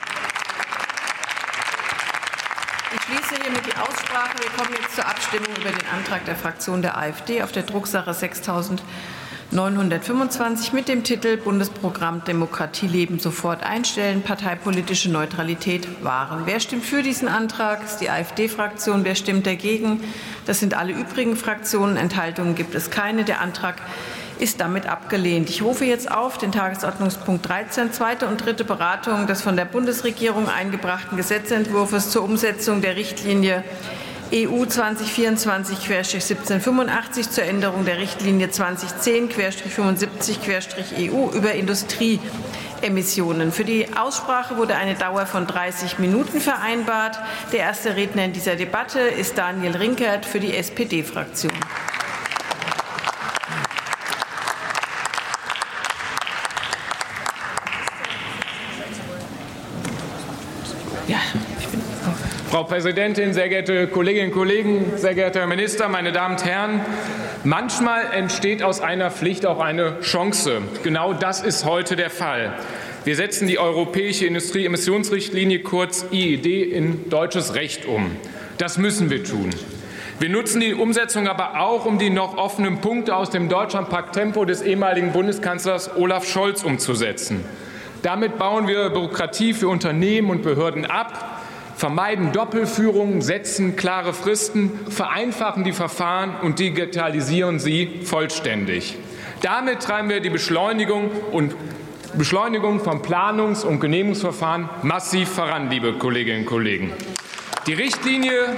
Ich schließe hiermit die Aussprache. Wir kommen jetzt zur Abstimmung über den Antrag der Fraktion der AfD auf der Drucksache 6925 mit dem Titel Bundesprogramm Demokratie leben sofort einstellen, parteipolitische Neutralität wahren. Wer stimmt für diesen Antrag? Das ist die AfD-Fraktion. Wer stimmt dagegen? Das sind alle übrigen Fraktionen. Enthaltungen gibt es keine. Der Antrag ist damit abgelehnt. Ich rufe jetzt auf den Tagesordnungspunkt 13, zweite und dritte Beratung des von der Bundesregierung eingebrachten Gesetzentwurfs zur Umsetzung der Richtlinie EU 2024/1785 zur Änderung der Richtlinie 2010/75/EU über Industrieemissionen. Für die Aussprache wurde eine Dauer von 30 Minuten vereinbart. Der erste Redner in dieser Debatte ist Daniel Rinkert für die SPD-Fraktion. Frau Präsidentin, sehr geehrte Kolleginnen und Kollegen, sehr geehrter Herr Minister, meine Damen und Herren! Manchmal entsteht aus einer Pflicht auch eine Chance. Genau das ist heute der Fall. Wir setzen die Europäische Industrieemissionsrichtlinie, kurz IED, in deutsches Recht um. Das müssen wir tun. Wir nutzen die Umsetzung aber auch, um die noch offenen Punkte aus dem Deutschlandpakt Tempo des ehemaligen Bundeskanzlers Olaf Scholz umzusetzen. Damit bauen wir Bürokratie für Unternehmen und Behörden ab, vermeiden Doppelführungen, setzen klare Fristen, vereinfachen die Verfahren und digitalisieren sie vollständig. Damit treiben wir die Beschleunigung von Planungs- und Genehmigungsverfahren massiv voran, liebe Kolleginnen und Kollegen. Die Richtlinie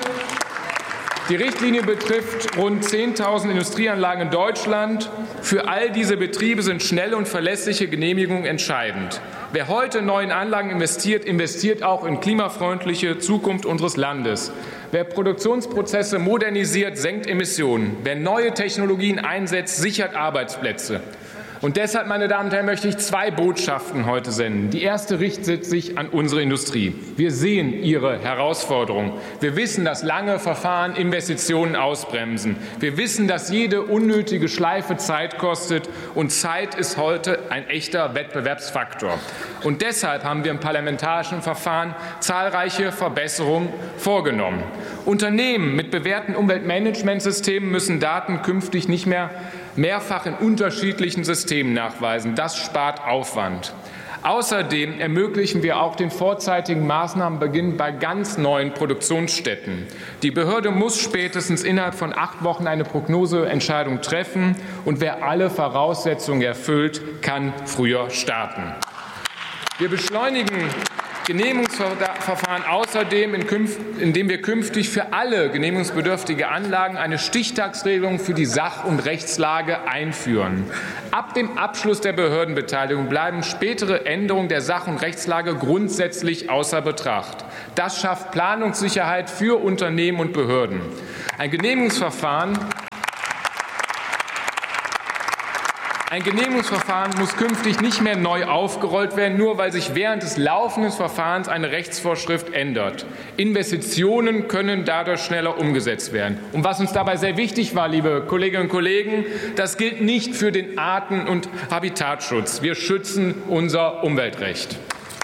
betrifft rund 10.000 Industrieanlagen in Deutschland. Für all diese Betriebe sind schnelle und verlässliche Genehmigungen entscheidend. Wer heute in neuen Anlagen investiert, investiert auch in klimafreundliche Zukunft unseres Landes. Wer Produktionsprozesse modernisiert, senkt Emissionen. Wer neue Technologien einsetzt, sichert Arbeitsplätze. Und deshalb, meine Damen und Herren, möchte ich 2 Botschaften heute senden. Die erste richtet sich an unsere Industrie. Wir sehen ihre Herausforderungen. Wir wissen, dass lange Verfahren Investitionen ausbremsen. Wir wissen, dass jede unnötige Schleife Zeit kostet. Und Zeit ist heute ein echter Wettbewerbsfaktor. Und deshalb haben wir im parlamentarischen Verfahren zahlreiche Verbesserungen vorgenommen. Unternehmen mit bewährten Umweltmanagementsystemen müssen Daten künftig nicht mehr mehrfach in unterschiedlichen Systemen nachweisen. Das spart Aufwand. Außerdem ermöglichen wir auch den vorzeitigen Maßnahmenbeginn bei ganz neuen Produktionsstätten. Die Behörde muss spätestens innerhalb von 8 Wochen eine Prognoseentscheidung treffen. Und wer alle Voraussetzungen erfüllt, kann früher starten. Wir beschleunigen Genehmigungsverfahren außerdem, indem wir künftig für alle genehmigungsbedürftige Anlagen eine Stichtagsregelung für die Sach- und Rechtslage einführen. Ab dem Abschluss der Behördenbeteiligung bleiben spätere Änderungen der Sach- und Rechtslage grundsätzlich außer Betracht. Das schafft Planungssicherheit für Unternehmen und Behörden. Ein Genehmigungsverfahren muss künftig nicht mehr neu aufgerollt werden, nur weil sich während des laufenden Verfahrens eine Rechtsvorschrift ändert. Investitionen können dadurch schneller umgesetzt werden. Und was uns dabei sehr wichtig war, liebe Kolleginnen und Kollegen, das gilt nicht für den Arten- und Habitatschutz. Wir schützen unser Umweltrecht.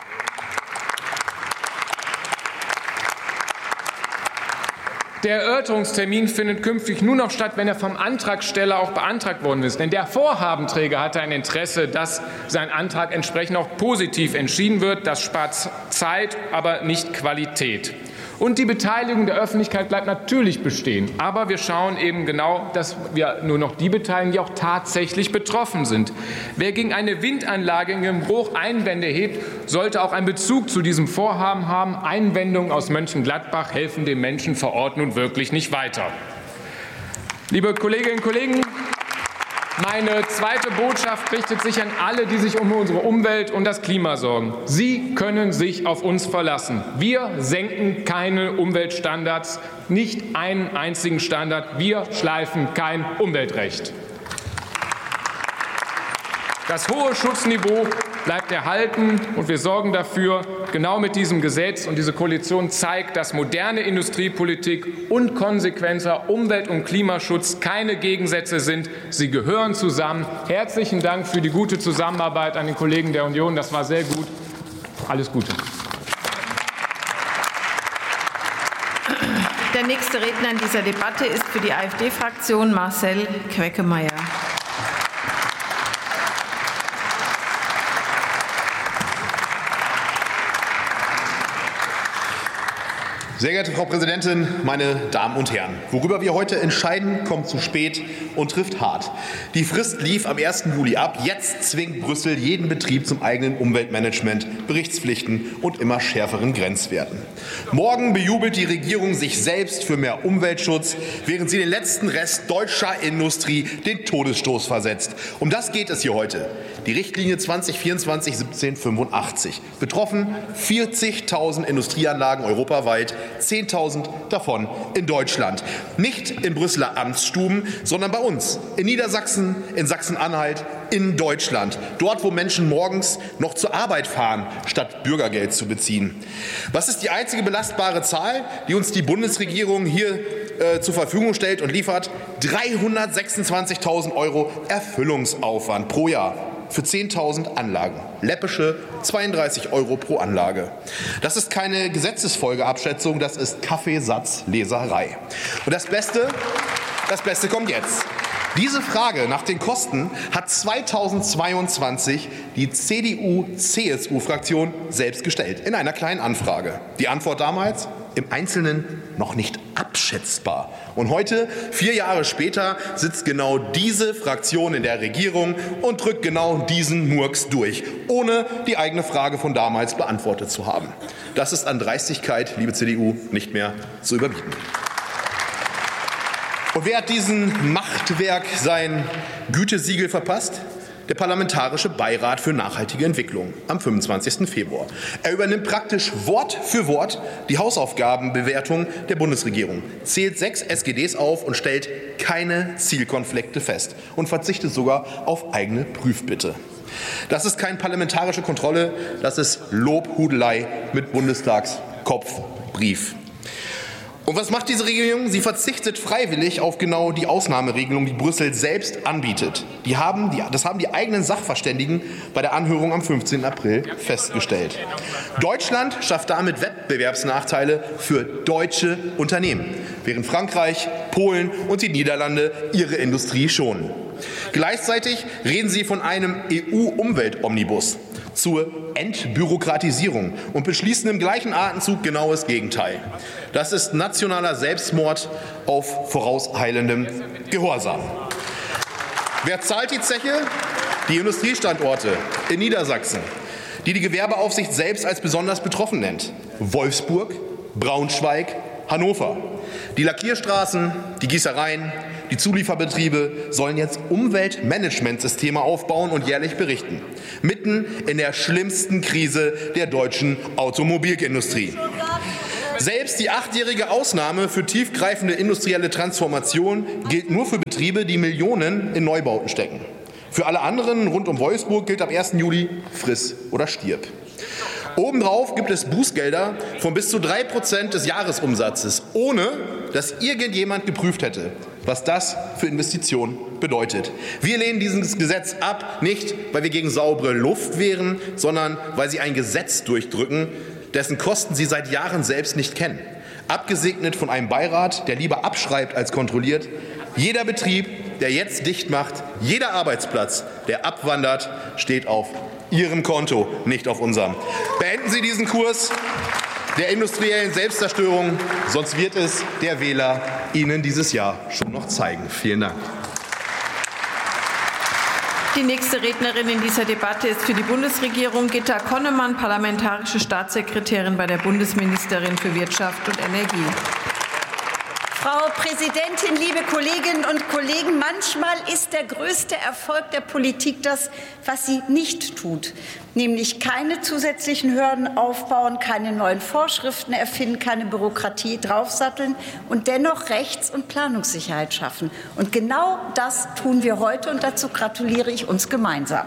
Der Erörterungstermin findet künftig nur noch statt, wenn er vom Antragsteller auch beantragt worden ist. Denn der Vorhabenträger hatte ein Interesse, dass sein Antrag entsprechend auch positiv entschieden wird. Das spart Zeit, aber nicht Qualität. Und die Beteiligung der Öffentlichkeit bleibt natürlich bestehen. Aber wir schauen eben genau, dass wir nur noch die beteiligen, die auch tatsächlich betroffen sind. Wer gegen eine Windanlage in Bruch Einwände hebt, sollte auch einen Bezug zu diesem Vorhaben haben. Einwendungen aus Mönchengladbach helfen den Menschen vor Ort nun wirklich nicht weiter. Liebe Kolleginnen und Kollegen, meine zweite Botschaft richtet sich an alle, die sich um unsere Umwelt und das Klima sorgen. Sie können sich auf uns verlassen. Wir senken keine Umweltstandards, nicht einen einzigen Standard. Wir schleifen kein Umweltrecht. Das hohe Schutzniveau bleibt erhalten, und wir sorgen dafür, genau mit diesem Gesetz, und diese Koalition zeigt, dass moderne Industriepolitik und konsequenter Umwelt- und Klimaschutz keine Gegensätze sind. Sie gehören zusammen. Herzlichen Dank für die gute Zusammenarbeit an den Kollegen der Union. Das war sehr gut. Alles Gute. Der nächste Redner in dieser Debatte ist für die AfD-Fraktion Marcel Queckemeyer. Sehr geehrte Frau Präsidentin, meine Damen und Herren! Worüber wir heute entscheiden, kommt zu spät und trifft hart. Die Frist lief am 1. Juli ab. Jetzt zwingt Brüssel jeden Betrieb zum eigenen Umweltmanagement, Berichtspflichten und immer schärferen Grenzwerten. Morgen bejubelt die Regierung sich selbst für mehr Umweltschutz, während sie den letzten Rest deutscher Industrie den Todesstoß versetzt. Um das geht es hier heute. Die Richtlinie 2024/1785. Betroffen 40.000 Industrieanlagen europaweit, 10.000 davon in Deutschland. Nicht in Brüsseler Amtsstuben, sondern bei uns, in Niedersachsen, in Sachsen-Anhalt, in Deutschland. Dort, wo Menschen morgens noch zur Arbeit fahren, statt Bürgergeld zu beziehen. Was ist die einzige belastbare Zahl, die uns die Bundesregierung hier zur Verfügung stellt und liefert? 326.000 € Erfüllungsaufwand pro Jahr. Für 10.000 Anlagen. Läppische 32 € pro Anlage. Das ist keine Gesetzesfolgeabschätzung, das ist Kaffeesatzleserei. Und das Beste kommt jetzt. Diese Frage nach den Kosten hat 2022 die CDU-CSU-Fraktion selbst gestellt, in einer kleinen Anfrage. Die Antwort damals? Im Einzelnen noch nicht abschätzbar. Und heute, 4 Jahre später, sitzt genau diese Fraktion in der Regierung und drückt genau diesen Murks durch, ohne die eigene Frage von damals beantwortet zu haben. Das ist an Dreistigkeit, liebe CDU, nicht mehr zu überbieten. Und wer hat diesem Machtwerk sein Gütesiegel verpasst? der Parlamentarische Beirat für nachhaltige Entwicklung am 25. Februar. Er übernimmt praktisch Wort für Wort die Hausaufgabenbewertung der Bundesregierung, zählt 6 SGDs auf und stellt keine Zielkonflikte fest und verzichtet sogar auf eigene Prüfbitte. Das ist keine parlamentarische Kontrolle, das ist Lobhudelei mit Bundestagskopfbrief. Und was macht diese Regierung? Sie verzichtet freiwillig auf genau die Ausnahmeregelung, die Brüssel selbst anbietet. Das haben die eigenen Sachverständigen bei der Anhörung am 15. April festgestellt. Deutschland schafft damit Wettbewerbsnachteile für deutsche Unternehmen, während Frankreich, Polen und die Niederlande ihre Industrie schonen. Gleichzeitig reden Sie von einem EU-Umweltomnibus zur Entbürokratisierung und beschließen im gleichen Atemzug genau das Gegenteil. Das ist nationaler Selbstmord auf vorauseilendem Gehorsam. Wer zahlt die Zeche? Die Industriestandorte in Niedersachsen, die die Gewerbeaufsicht selbst als besonders betroffen nennt. Wolfsburg, Braunschweig, Hannover. Die Lackierstraßen, die Gießereien, die Zulieferbetriebe sollen jetzt Umweltmanagementsysteme aufbauen und jährlich berichten. Mitten in der schlimmsten Krise der deutschen Automobilindustrie. Selbst die 8-jährige Ausnahme für tiefgreifende industrielle Transformation gilt nur für Betriebe, die Millionen in Neubauten stecken. Für alle anderen rund um Wolfsburg gilt ab 1. Juli friss oder stirb. Obendrauf gibt es Bußgelder von bis zu 3% des Jahresumsatzes, ohne dass irgendjemand geprüft hätte, was das für Investitionen bedeutet. Wir lehnen dieses Gesetz ab, nicht weil wir gegen saubere Luft wären, sondern weil Sie ein Gesetz durchdrücken, dessen Kosten Sie seit Jahren selbst nicht kennen. Abgesegnet von einem Beirat, der lieber abschreibt als kontrolliert. Jeder Betrieb, der jetzt dicht macht, jeder Arbeitsplatz, der abwandert, steht auf Ihrem Konto, nicht auf unserem. Beenden Sie diesen Kurs der industriellen Selbstzerstörung, sonst wird es der Wähler Ihnen dieses Jahr schon noch zeigen. Vielen Dank. Die nächste Rednerin in dieser Debatte ist für die Bundesregierung Gitta Konnemann, parlamentarische Staatssekretärin bei der Bundesministerin für Wirtschaft und Energie. Frau Präsidentin, liebe Kolleginnen und Kollegen, manchmal ist der größte Erfolg der Politik das, was sie nicht tut, nämlich keine zusätzlichen Hürden aufbauen, keine neuen Vorschriften erfinden, keine Bürokratie draufsatteln und dennoch Rechts- und Planungssicherheit schaffen. Und genau das tun wir heute, und dazu gratuliere ich uns gemeinsam.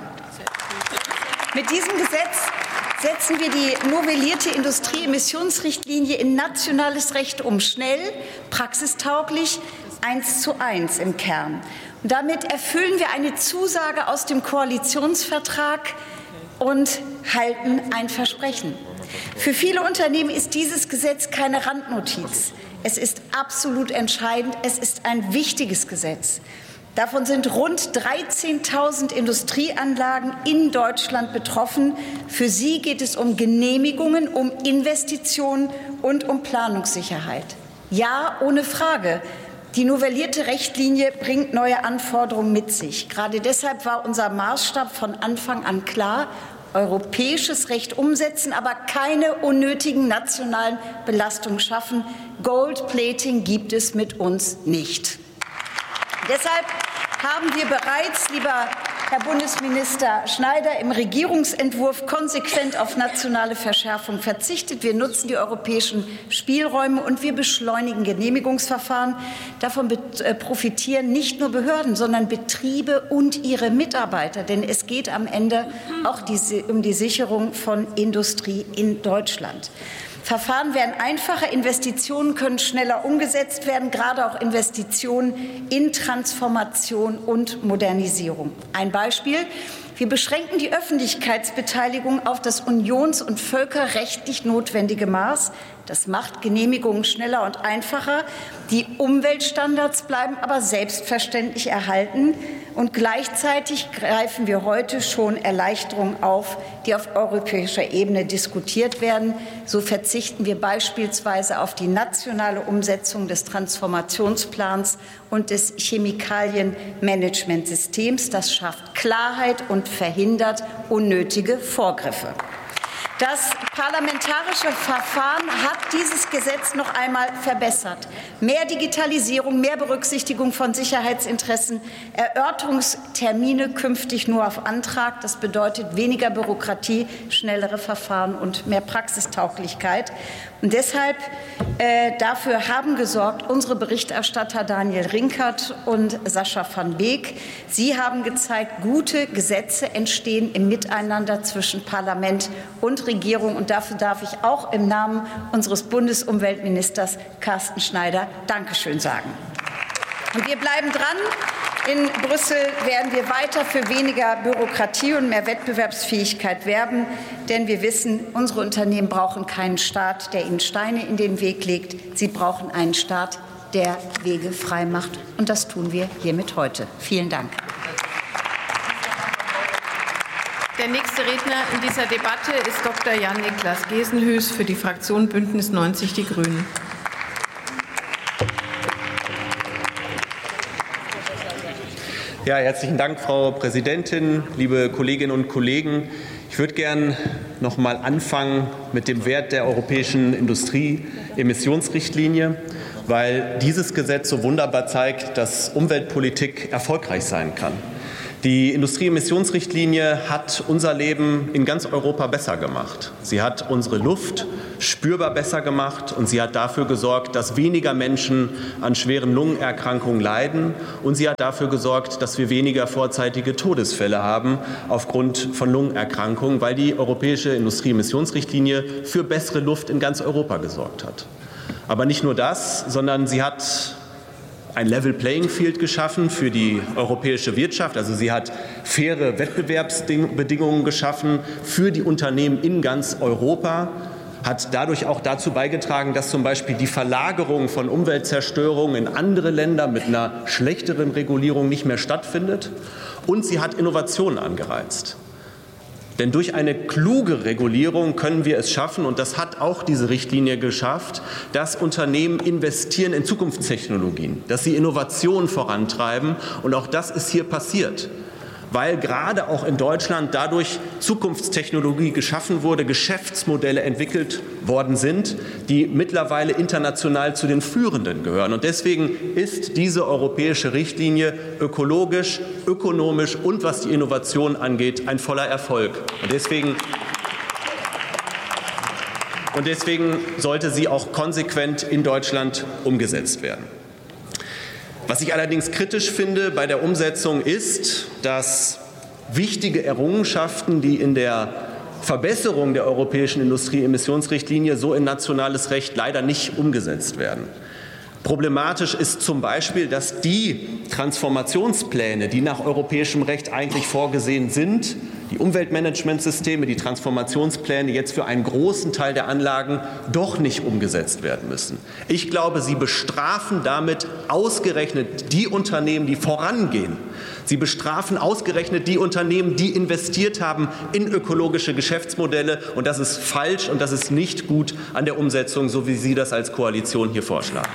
Mit diesem Gesetz setzen wir die novellierte Industrieemissionsrichtlinie in nationales Recht um, schnell, praxistauglich, 1:1 im Kern. Und damit erfüllen wir eine Zusage aus dem Koalitionsvertrag und halten ein Versprechen. Für viele Unternehmen ist dieses Gesetz keine Randnotiz. Es ist absolut entscheidend. Es ist ein wichtiges Gesetz. Davon sind rund 13.000 Industrieanlagen in Deutschland betroffen. Für sie geht es um Genehmigungen, um Investitionen und um Planungssicherheit. Ja, ohne Frage. Die novellierte Richtlinie bringt neue Anforderungen mit sich. Gerade deshalb war unser Maßstab von Anfang an klar: europäisches Recht umsetzen, aber keine unnötigen nationalen Belastungen schaffen. Gold-Plating gibt es mit uns nicht. Deshalb haben wir bereits, lieber Herr Bundesminister Schneider, im Regierungsentwurf konsequent auf nationale Verschärfung verzichtet. Wir nutzen die europäischen Spielräume und wir beschleunigen Genehmigungsverfahren. Davon profitieren nicht nur Behörden, sondern Betriebe und ihre Mitarbeiter. Denn es geht am Ende auch um die Sicherung von Industrie in Deutschland. Verfahren werden einfacher, Investitionen können schneller umgesetzt werden, gerade auch Investitionen in Transformation und Modernisierung. Ein Beispiel: Wir beschränken die Öffentlichkeitsbeteiligung auf das unions- und völkerrechtlich notwendige Maß. Das macht Genehmigungen schneller und einfacher. Die Umweltstandards bleiben aber selbstverständlich erhalten. Und gleichzeitig greifen wir heute schon Erleichterungen auf, die auf europäischer Ebene diskutiert werden. So verzichten wir beispielsweise auf die nationale Umsetzung des Transformationsplans und des Chemikalienmanagementsystems. Das schafft Klarheit und verhindert unnötige Vorgriffe. Das parlamentarische Verfahren hat dieses Gesetz noch einmal verbessert. Mehr Digitalisierung, mehr Berücksichtigung von Sicherheitsinteressen, Erörterungstermine künftig nur auf Antrag. Das bedeutet weniger Bürokratie, schnellere Verfahren und mehr Praxistauglichkeit. Und deshalb dafür haben gesorgt unsere Berichterstatter Daniel Rinkert und Sascha van Beek. Sie haben gezeigt, gute Gesetze entstehen im Miteinander zwischen Parlament und Regierung. Und dafür darf ich auch im Namen unseres Bundesumweltministers Carsten Schneider Dankeschön sagen. Und wir bleiben dran. In Brüssel werden wir weiter für weniger Bürokratie und mehr Wettbewerbsfähigkeit werben. Denn wir wissen, unsere Unternehmen brauchen keinen Staat, der ihnen Steine in den Weg legt. Sie brauchen einen Staat, der Wege frei macht. Und das tun wir hiermit heute. Vielen Dank. Der nächste Redner in dieser Debatte ist Dr. Jan-Niklas Gesenhüs für die Fraktion Bündnis 90 Die Grünen. Ja, herzlichen Dank, Frau Präsidentin, liebe Kolleginnen und Kollegen. Ich würde gern noch mal anfangen mit dem Wert der europäischen Industrieemissionsrichtlinie, weil dieses Gesetz so wunderbar zeigt, dass Umweltpolitik erfolgreich sein kann. Die Industrieemissionsrichtlinie hat unser Leben in ganz Europa besser gemacht. Sie hat unsere Luft spürbar besser gemacht und sie hat dafür gesorgt, dass weniger Menschen an schweren Lungenerkrankungen leiden und sie hat dafür gesorgt, dass wir weniger vorzeitige Todesfälle haben aufgrund von Lungenerkrankungen, weil die europäische Industrieemissionsrichtlinie für bessere Luft in ganz Europa gesorgt hat. Aber nicht nur das, sondern sie hat ein Level Playing Field geschaffen für die europäische Wirtschaft. Also sie hat faire Wettbewerbsbedingungen geschaffen für die Unternehmen in ganz Europa, hat dadurch auch dazu beigetragen, dass zum Beispiel die Verlagerung von Umweltzerstörung in andere Länder mit einer schlechteren Regulierung nicht mehr stattfindet. Und sie hat Innovationen angereizt. Denn durch eine kluge Regulierung können wir es schaffen, und das hat auch diese Richtlinie geschafft, dass Unternehmen investieren in Zukunftstechnologien, dass sie Innovationen vorantreiben. Und auch das ist hier passiert, weil gerade auch in Deutschland dadurch Zukunftstechnologie geschaffen wurde, Geschäftsmodelle entwickelt worden sind, die mittlerweile international zu den führenden gehören. Und deswegen ist diese europäische Richtlinie ökologisch, ökonomisch und was die Innovation angeht, ein voller Erfolg. Und deswegen sollte sie auch konsequent in Deutschland umgesetzt werden. Was ich allerdings kritisch finde bei der Umsetzung ist, dass wichtige Errungenschaften, die in der Verbesserung der europäischen Industrieemissionsrichtlinie so in nationales Recht leider nicht umgesetzt werden. Problematisch ist zum Beispiel, dass die Transformationspläne, die nach europäischem Recht eigentlich vorgesehen sind, die Umweltmanagementsysteme, die Transformationspläne jetzt für einen großen Teil der Anlagen doch nicht umgesetzt werden müssen. Ich glaube, sie bestrafen damit ausgerechnet die Unternehmen, die vorangehen. Sie bestrafen ausgerechnet die Unternehmen, die investiert haben in ökologische Geschäftsmodelle. Und das ist falsch und das ist nicht gut an der Umsetzung, so wie Sie das als Koalition hier vorschlagen.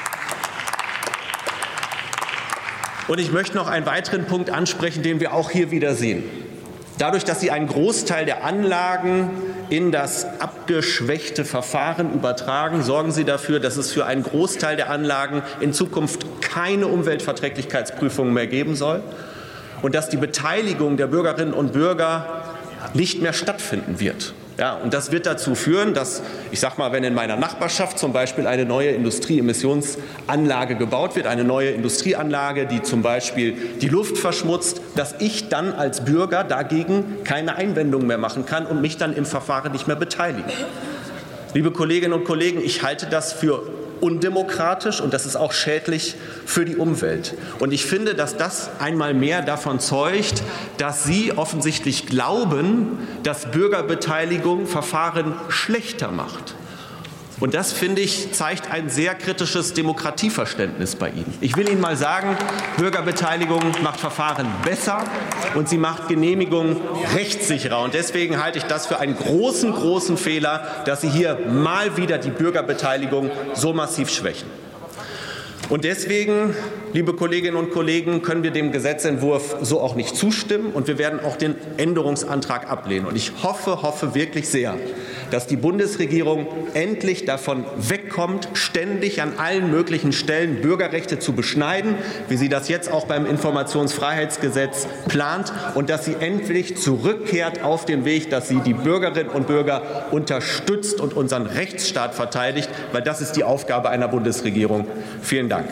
Und ich möchte noch einen weiteren Punkt ansprechen, den wir auch hier wieder sehen. Dadurch, dass Sie einen Großteil der Anlagen in das abgeschwächte Verfahren übertragen, sorgen Sie dafür, dass es für einen Großteil der Anlagen in Zukunft keine Umweltverträglichkeitsprüfungen mehr geben soll und dass die Beteiligung der Bürgerinnen und Bürger nicht mehr stattfinden wird. Ja, und das wird dazu führen, dass, ich sage mal, wenn in meiner Nachbarschaft zum Beispiel eine neue Industrieemissionsanlage gebaut wird, eine neue Industrieanlage, die zum Beispiel die Luft verschmutzt, dass ich dann als Bürger dagegen keine Einwendungen mehr machen kann und mich dann im Verfahren nicht mehr beteiligen. Liebe Kolleginnen und Kollegen, ich halte das für undemokratisch und das ist auch schädlich für die Umwelt. Und ich finde, dass das einmal mehr davon zeugt, dass Sie offensichtlich glauben, dass Bürgerbeteiligung Verfahren schlechter macht. Und das, finde ich, zeigt ein sehr kritisches Demokratieverständnis bei Ihnen. Ich will Ihnen mal sagen, Bürgerbeteiligung macht Verfahren besser und sie macht Genehmigungen rechtssicherer. Und deswegen halte ich das für einen großen, großen Fehler, dass Sie hier mal wieder die Bürgerbeteiligung so massiv schwächen. Und deswegen liebe Kolleginnen und Kollegen, können wir dem Gesetzentwurf so auch nicht zustimmen, und wir werden auch den Änderungsantrag ablehnen. Und ich hoffe wirklich sehr, dass die Bundesregierung endlich davon wegkommt, ständig an allen möglichen Stellen Bürgerrechte zu beschneiden, wie sie das jetzt auch beim Informationsfreiheitsgesetz plant, und dass sie endlich zurückkehrt auf den Weg, dass sie die Bürgerinnen und Bürger unterstützt und unseren Rechtsstaat verteidigt, weil das ist die Aufgabe einer Bundesregierung. Vielen Dank.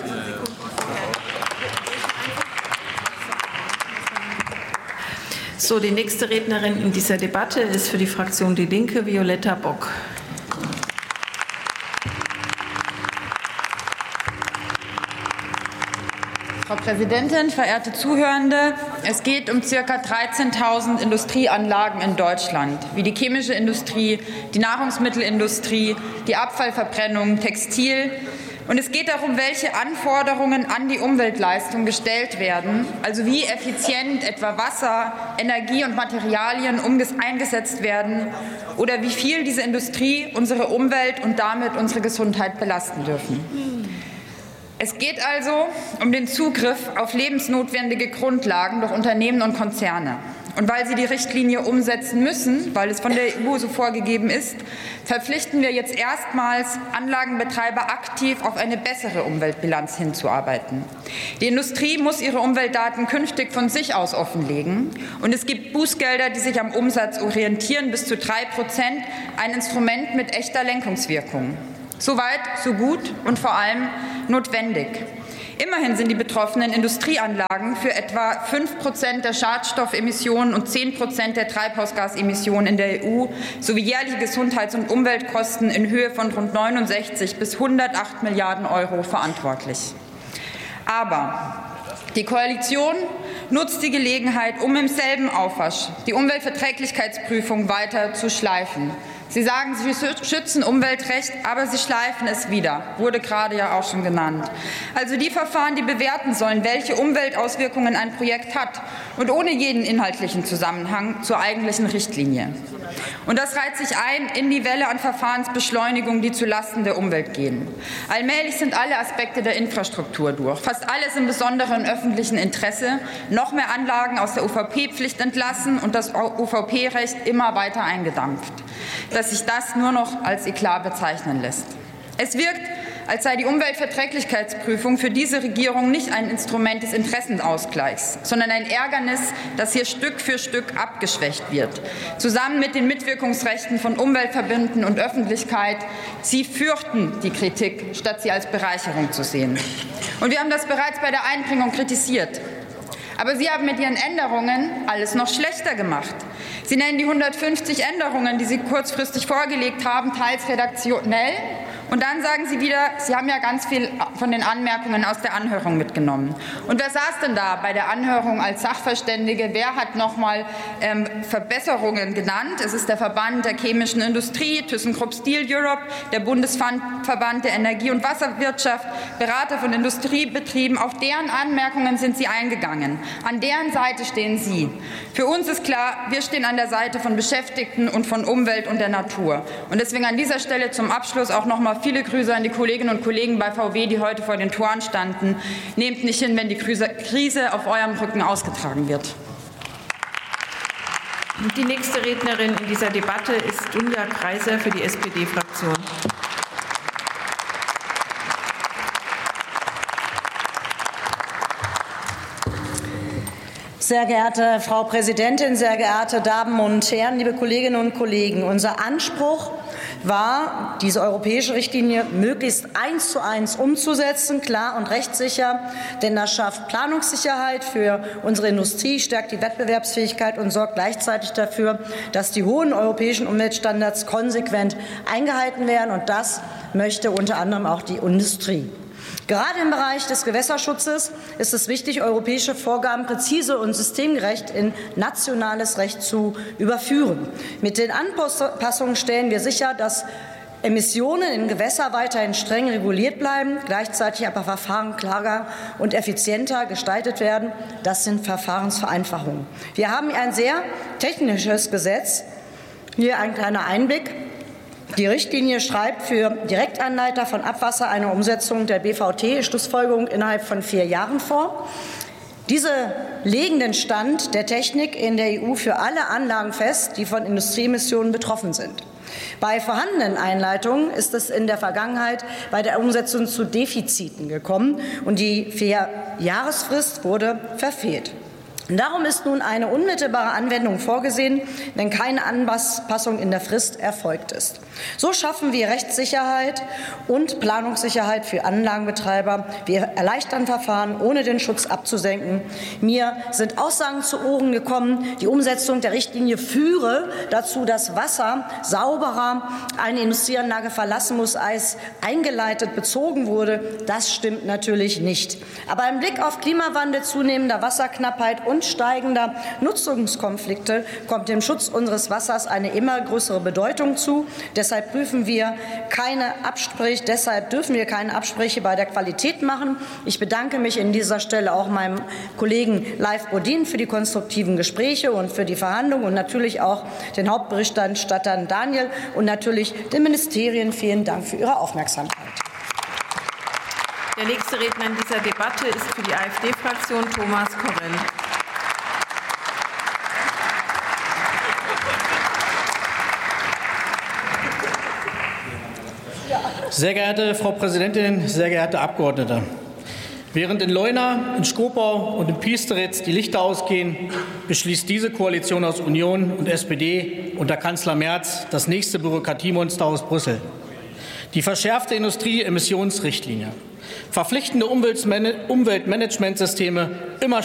So, die nächste Rednerin in dieser Debatte ist für die Fraktion Die Linke Violetta Bock. Frau Präsidentin, verehrte Zuhörende! Es geht um ca. 13.000 Industrieanlagen in Deutschland, wie die chemische Industrie, die Nahrungsmittelindustrie, die Abfallverbrennung, Textil. Und es geht darum, welche Anforderungen an die Umweltleistung gestellt werden, also wie effizient etwa Wasser, Energie und Materialien eingesetzt werden oder wie viel diese Industrie unsere Umwelt und damit unsere Gesundheit belasten dürfen. Es geht also um den Zugriff auf lebensnotwendige Grundlagen durch Unternehmen und Konzerne. Und weil sie die Richtlinie umsetzen müssen, weil es von der EU so vorgegeben ist, verpflichten wir jetzt erstmals Anlagenbetreiber aktiv auf eine bessere Umweltbilanz hinzuarbeiten. Die Industrie muss ihre Umweltdaten künftig von sich aus offenlegen. Und es gibt Bußgelder, die sich am Umsatz orientieren, bis zu 3%, ein Instrument mit echter Lenkungswirkung. Soweit, so gut und vor allem notwendig. Immerhin sind die betroffenen Industrieanlagen für etwa 5% der Schadstoffemissionen und 10% der Treibhausgasemissionen in der EU sowie jährliche Gesundheits- und Umweltkosten in Höhe von rund 69 bis 108 Milliarden Euro verantwortlich. Aber die Koalition nutzt die Gelegenheit, um im selben Aufwasch die Umweltverträglichkeitsprüfung weiter zu schleifen. Sie sagen, Sie schützen Umweltrecht, aber Sie schleifen es wieder. Wurde gerade ja auch schon genannt. Also die Verfahren, die bewerten sollen, welche Umweltauswirkungen ein Projekt hat und ohne jeden inhaltlichen Zusammenhang zur eigentlichen Richtlinie. Und das reiht sich ein in die Welle an Verfahrensbeschleunigung, die zulasten der Umwelt gehen. Allmählich sind alle Aspekte der Infrastruktur durch. Fast alles im besonderen öffentlichen Interesse. Noch mehr Anlagen aus der UVP-Pflicht entlassen und das UVP-Recht immer weiter eingedampft, dass sich das nur noch als Eklat bezeichnen lässt. Es wirkt, als sei die Umweltverträglichkeitsprüfung für diese Regierung nicht ein Instrument des Interessenausgleichs, sondern ein Ärgernis, das hier Stück für Stück abgeschwächt wird. Zusammen mit den Mitwirkungsrechten von Umweltverbänden und Öffentlichkeit. Sie fürchten die Kritik, statt sie als Bereicherung zu sehen. Und wir haben das bereits bei der Einbringung kritisiert. Aber Sie haben mit Ihren Änderungen alles noch schlechter gemacht. Sie nennen die 150 Änderungen, die Sie kurzfristig vorgelegt haben, teils redaktionell. Und dann sagen Sie wieder, Sie haben ja ganz viel von den Anmerkungen aus der Anhörung mitgenommen. Und wer saß denn da bei der Anhörung als Sachverständige? Wer hat noch mal Verbesserungen genannt? Es ist der Verband der chemischen Industrie, ThyssenKrupp Steel Europe, der Bundesverband der Energie- und Wasserwirtschaft, Berater von Industriebetrieben. Auf deren Anmerkungen sind Sie eingegangen. An deren Seite stehen Sie. Für uns ist klar, wir stehen an der Seite von Beschäftigten und von Umwelt und der Natur. Und deswegen an dieser Stelle zum Abschluss auch noch mal viele Grüße an die Kolleginnen und Kollegen bei VW, die heute vor den Toren standen. Nehmt nicht hin, wenn die Krise auf eurem Rücken ausgetragen wird. Die nächste Rednerin in dieser Debatte ist Dunja Kreiser für die SPD-Fraktion. Sehr geehrte Frau Präsidentin, sehr geehrte Damen und Herren, liebe Kolleginnen und Kollegen! Unser Anspruch war, diese europäische Richtlinie möglichst 1:1 umzusetzen, klar und rechtssicher, denn das schafft Planungssicherheit für unsere Industrie, stärkt die Wettbewerbsfähigkeit und sorgt gleichzeitig dafür, dass die hohen europäischen Umweltstandards konsequent eingehalten werden. Und das möchte unter anderem auch die Industrie. Gerade im Bereich des Gewässerschutzes ist es wichtig, europäische Vorgaben präzise und systemgerecht in nationales Recht zu überführen. Mit den Anpassungen stellen wir sicher, dass Emissionen in Gewässer weiterhin streng reguliert bleiben, gleichzeitig aber Verfahren klarer und effizienter gestaltet werden. Das sind Verfahrensvereinfachungen. Wir haben ein sehr technisches Gesetz. Hier ein kleiner Einblick. Die Richtlinie schreibt für Direktanleiter von Abwasser eine Umsetzung der BVT-Schlussfolgerung innerhalb von 4 Jahren vor. Diese legen den Stand der Technik in der EU für alle Anlagen fest, die von Industrieemissionen betroffen sind. Bei vorhandenen Einleitungen ist es in der Vergangenheit bei der Umsetzung zu Defiziten gekommen und die 4-Jahresfrist wurde verfehlt. Darum ist nun eine unmittelbare Anwendung vorgesehen, wenn keine Anpassung in der Frist erfolgt ist. So schaffen wir Rechtssicherheit und Planungssicherheit für Anlagenbetreiber. Wir erleichtern Verfahren, ohne den Schutz abzusenken. Mir sind Aussagen zu Ohren gekommen, die Umsetzung der Richtlinie führe dazu, dass Wasser sauberer eine Industrieanlage verlassen muss, als eingeleitet bezogen wurde. Das stimmt natürlich nicht. Aber im Blick auf Klimawandel, zunehmender Wasserknappheit und steigender Nutzungskonflikte kommt dem Schutz unseres Wassers eine immer größere Bedeutung zu. Deshalb dürfen wir keine Absprüche bei der Qualität machen. Ich bedanke mich an dieser Stelle auch meinem Kollegen Leif Bodin für die konstruktiven Gespräche und für die Verhandlungen und natürlich auch den Hauptberichterstattern Daniel und natürlich den Ministerien. Vielen Dank für Ihre Aufmerksamkeit. Der nächste Redner in dieser Debatte ist für die AfD-Fraktion Thomas Korrell. Sehr geehrte Frau Präsidentin, sehr geehrte Abgeordnete! Während in Leuna, in Skopau und in Piesteritz die Lichter ausgehen, beschließt diese Koalition aus Union und SPD unter Kanzler Merz das nächste Bürokratiemonster aus Brüssel. Die verschärfte Industrieemissionsrichtlinie, verpflichtende Umweltmanagementsysteme, immer